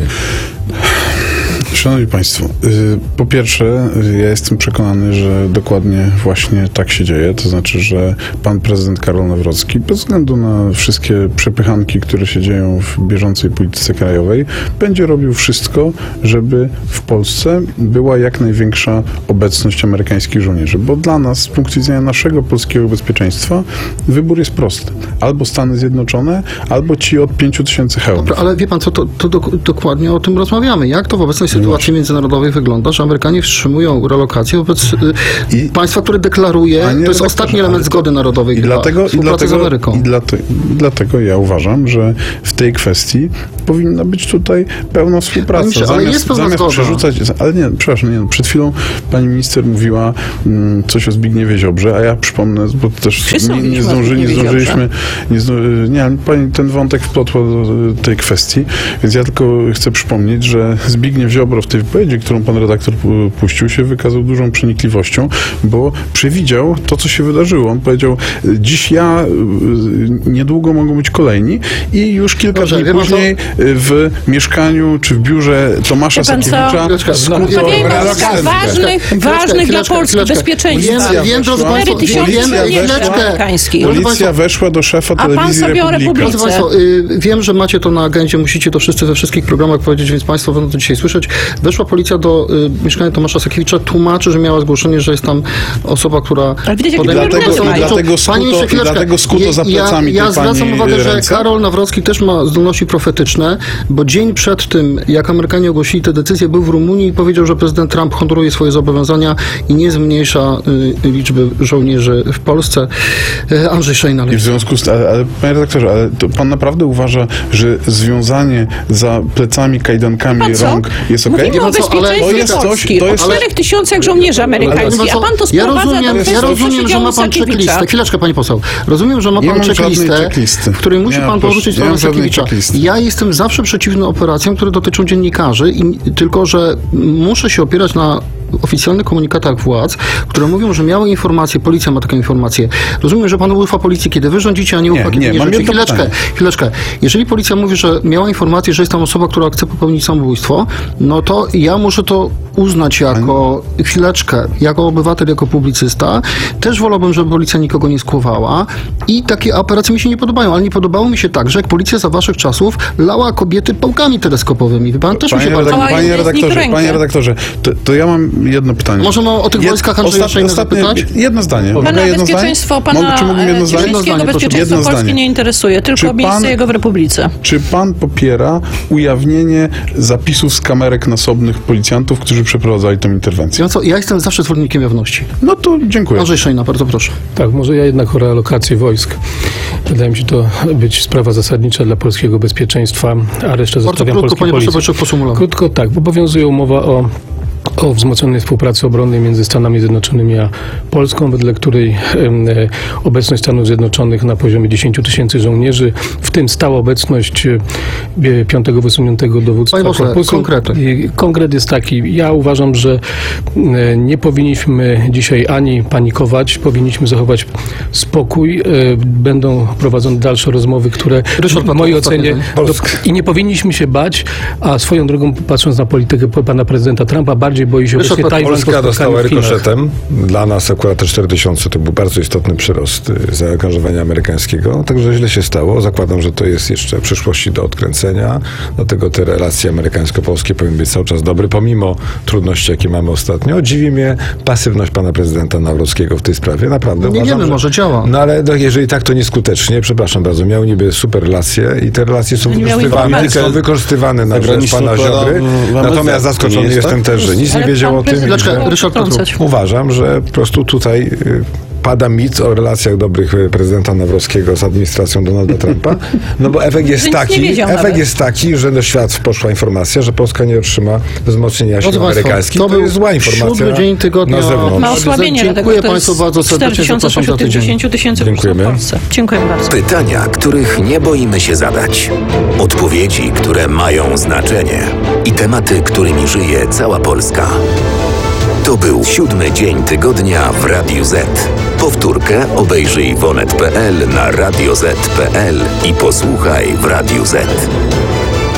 S4: Szanowni Państwo, y, po pierwsze, y, ja jestem przekonany, że dokładnie właśnie tak się dzieje. To znaczy, że pan prezydent Karol Nawrocki, bez względu na wszystkie przepychanki, które się dzieją w bieżącej polityce krajowej, będzie robił wszystko, żeby w Polsce była jak największa obecność amerykańskich żołnierzy. Bo dla nas, z punktu widzenia naszego polskiego bezpieczeństwa, wybór jest prosty. Albo Stany Zjednoczone, albo ci od pięciu tysięcy hełmów.
S1: Dobra, ale wie pan co, to, to dok- dokładnie o tym rozmawiamy. Jak to w obecnej sytuacji międzynarodowej wygląda, że Amerykanie wstrzymują relokację wobec y,
S4: I-
S1: państwa, które deklaruje,
S4: Panie
S1: to jest
S4: redaktorze,
S1: ostatni
S4: ale
S1: element
S4: to-
S1: zgody narodowej
S4: I
S1: dla
S4: dlatego, i
S1: współpracy
S4: dlatego,
S1: z Ameryką.
S4: I dlatego, i dlatego ja uważam, że w tej kwestii powinna być tutaj pełna współpraca.
S1: Panie ministrze, ale
S4: zamiast
S1: jest pewna
S4: zamiast
S1: zgoda.
S4: przerzucać, ale nie, przepraszam, nie, no, przed chwilą pani minister mówiła mm, coś o Zbigniewie Ziobrze, a ja przypomnę, bo też
S2: Wszyscy
S4: nie, nie,
S2: mówiliśmy o
S4: zdąży, nie
S2: Zbigniewie
S4: zdążyliśmy, nie, zdąży, nie, pani ten wątek wplotła do tej kwestii, więc ja tylko chcę przypomnieć, że Zbigniew Ziobro w tej wypowiedzi, którą pan redaktor pu- puścił, się wykazał dużą przenikliwością, bo przewidział to, co się wydarzyło. On powiedział, dziś ja, y, niedługo mogą być kolejni i już kilka
S1: Dobrze,
S4: dni
S1: wie pan
S4: później y, w mieszkaniu czy w biurze Tomasza
S2: Wie pan co?
S4: Sakiewicza
S1: Chwileczkę,
S4: skutło
S2: Rozmawiajmy o
S4: relokacją.
S2: ważnych, ważnych dla
S1: chwileczkę,
S2: Polski
S1: chwileczkę.
S2: bezpieczeństwa.
S1: Wiem, wiem, drodzy
S4: weszła-
S1: państwo,
S2: Cztery tysiące
S1: wiem,
S4: policja
S2: żołnierzy
S1: chwileczkę.
S2: amerykańskich.
S1: Drodzy
S4: Policja
S1: państwo,
S4: weszła do szefa
S2: pan
S4: telewizji
S2: sobie o
S4: Republika.
S2: Republice.
S1: Drodzy Państwo, y, wiem, że macie to na agendzie, musicie to wszyscy we wszystkich programach powiedzieć, więc Państwo będą to dzisiaj słyszeć. Weszła policja do y, mieszkania Tomasza Sakiewicza, tłumaczy, że miała zgłoszenie, że jest tam osoba, która
S2: Ale widać, jakie
S1: podejmuje
S2: dlatego-
S1: decyzję.
S2: i dlatego
S1: Pani
S4: skuto-
S1: jeszcze
S4: i
S1: chwileczkę.
S4: dlatego skuto za
S1: Ja-
S4: plecami
S1: Ja, ja
S4: tej
S1: zwracam
S4: pani
S1: uwagę, że
S4: ręce.
S1: Karol Nawrocki też ma zdolności profetyczne, bo dzień przed tym, jak Amerykanie ogłosili tę decyzję, był w Rumunii i powiedział, że prezydent Trump honoruje swoje zobowiązania i nie zmniejsza y, liczby żołnierzy w Polsce. Y, Andrzej Szejna.
S4: I w związku z ale, ale panie redaktorze, ale to pan naprawdę uważa, że związanie za plecami, kajdankami
S2: Pan co?
S4: rąk jest okej?
S2: Mówimy o
S1: Wie pan co, ale
S2: bezpieczeństwie
S4: to jest coś-
S2: Polski,
S4: to
S2: o
S4: jest-
S2: czterech tysiącach żołnierzy amerykańskich, a pan to
S1: ja
S2: sprowadza
S1: rozumiem,
S2: do
S1: ja
S2: kwestii, co
S1: rozumiem,
S2: się
S1: że
S2: działo
S1: ma
S2: u
S1: pan
S2: Sakiewicza.
S1: checklistę. Chwileczkę, pani poseł. Rozumiem, że ma
S4: Nie
S1: pan
S4: mam żadnej
S1: checklistę,
S4: checklisty.
S1: w której musi
S4: Nie
S1: pan
S4: mam,
S1: poruszyć
S4: proszę, nie mam
S1: sprawę
S4: żadnej
S1: Sakiewicza.
S4: checklisty.
S1: Ja jestem zawsze przeciwny operacjom, które dotyczą dziennikarzy, i tylko że muszę się opierać na oficjalnych komunikatach władz, które mówią, że miały informacje, policja ma taką informację. Rozumiem, że pan ufa policji, kiedy wy rządzicie, a nie ufa,
S4: Nie,
S1: kiedy
S4: nie,
S1: nie
S4: mam
S1: rządzi.
S4: jedno
S1: Chwileczkę,
S4: pytanie.
S1: chwileczkę. Jeżeli policja mówi, że miała informację, że jest tam osoba, która chce popełnić samobójstwo, no to ja muszę to uznać jako, chwileczkę, jako obywatel, jako publicysta. Też wolałbym, żeby policja nikogo nie skłowała i takie operacje mi się nie podobają, ale nie podobało mi się tak, że jak policja za waszych czasów lała kobiety pałkami teleskopowymi. Wie pan, też mi
S4: Panie,
S1: się bardzo...
S4: redak-
S2: Mała
S4: panie
S2: jest
S4: redaktorze,
S2: rękę.
S4: panie redaktorze, to, to ja mam jedno pytanie.
S1: Możemy o tych wojskach Andrzeja Szejny zapytać?
S4: Jedno zdanie. Mogę
S2: Pana
S4: jedno
S2: bezpieczeństwo,
S4: zdanie?
S2: pana
S4: Mogę, czy mógłbym jedno zdanie?
S2: Cieszyńskiego
S1: Jedno zdanie, proszę.
S2: bezpieczeństwo
S4: Jedno
S2: Polski
S4: zdanie.
S2: nie interesuje, tylko
S4: Czy
S2: miejsce
S4: pan-
S2: jego w Republice.
S4: Czy pan popiera ujawnienie zapisów z kamerek nasobnych policjantów, którzy przeprowadzali tę interwencję?
S1: Ja, co, ja jestem zawsze zwolennikiem jawności.
S4: No to dziękuję.
S1: Andrzej Szejna, bardzo proszę.
S5: Tak, może ja jednak o realokacji wojsk. Wydaje mi się to być sprawa zasadnicza dla polskiego bezpieczeństwa, a resztę
S1: Bardzo
S5: zostawiam
S1: krótko,
S5: polskiej
S1: panie
S5: policji.
S1: poseł, po sumulować.
S5: Krótko tak, bo obowiązuje umowa o o wzmocnionej współpracy obronnej między Stanami Zjednoczonymi a Polską, wedle której em, e, obecność Stanów Zjednoczonych na poziomie dziesięć tysięcy żołnierzy, w tym stała obecność e, piątego wysuniętego dowództwa
S1: Panie pośle,
S5: korpusu.
S1: konkrety.
S5: I konkret jest taki, ja uważam, że e, nie powinniśmy dzisiaj ani panikować, powinniśmy zachować spokój, e, będą prowadzone dalsze rozmowy, które
S1: Ryszard
S5: w mojej
S1: Paweł,
S5: ocenie
S1: ostatnie
S5: do, i nie powinniśmy się bać, a swoją drogą patrząc na politykę pana prezydenta Trumpa, bardziej boi się
S1: Ryszard
S5: obecnie
S1: Paweł,
S5: Tajwan po
S3: Polska
S5: spotkaniu
S3: dostała
S5: w Chinach.
S3: rykoszetem. Dla nas akurat te cztery tysiące to był bardzo istotny przyrost y, zaangażowania amerykańskiego. Także źle się stało. Zakładam, że to jest jeszcze w przyszłości do odkręcenia. Dlatego te relacje amerykańsko-polskie powinny być cały czas dobre, pomimo trudności, jakie mamy ostatnio. Dziwi mnie pasywność pana prezydenta Nawrockiego w tej sprawie. Naprawdę
S1: Nie
S3: uważam,
S1: wiemy,
S3: że...
S1: może działa.
S3: No ale no, jeżeli tak, to nieskutecznie. Przepraszam bardzo. Miał niby super relacje i te relacje są
S2: Nie miał
S3: wykorzystywane,
S2: informacji.
S3: są wykorzystywane na rzecz
S6: Zagraniczny
S3: pana
S6: odpowiada
S3: Ziobry.
S6: w M S Z,
S3: Natomiast
S6: to
S3: zaskoczony
S6: nie jest
S3: jestem
S6: tak?
S3: też, że nic nie
S2: Ale
S3: wiedział
S2: pan
S3: o tym.
S2: prezydent
S3: i że-
S2: mógł
S1: Ryszard Paweł.
S2: wtrącać.
S3: Uważam, że po prostu tutaj y, pada mit o relacjach dobrych y, prezydenta Nawrockiego z administracją Donalda Trumpa, no bo efekt jest
S2: Że nic nie
S3: taki,
S2: wiedział
S3: efekt
S2: nawet.
S3: jest taki, że do świat poszła informacja, że Polska nie otrzyma wzmocnienia sił
S1: Drodzy państwo,
S3: amerykańskich. To,
S1: to był
S3: jest zła informacja
S1: siódmy dzień tygodnia.
S3: na zewnątrz.
S2: Ma osłabienie,
S1: Dziękuję
S2: dlatego to
S1: państwu
S2: jest
S1: bardzo serdecznie,
S2: cztery tysiące
S1: zapraszam za
S2: spośród tych
S1: tydzień.
S2: dziesięć tysięcy
S3: Dziękujemy.
S2: w Polsce. Dziękuję bardzo.
S7: Pytania, których nie boimy się zadać. Odpowiedzi, które mają znaczenie. I tematy, którymi żyje cała Polska. To był siódmy dzień tygodnia w Radiu Z. Powtórkę obejrzyj w onet kropka pe el, na radio zet kropka pe el i posłuchaj w Radiu Z.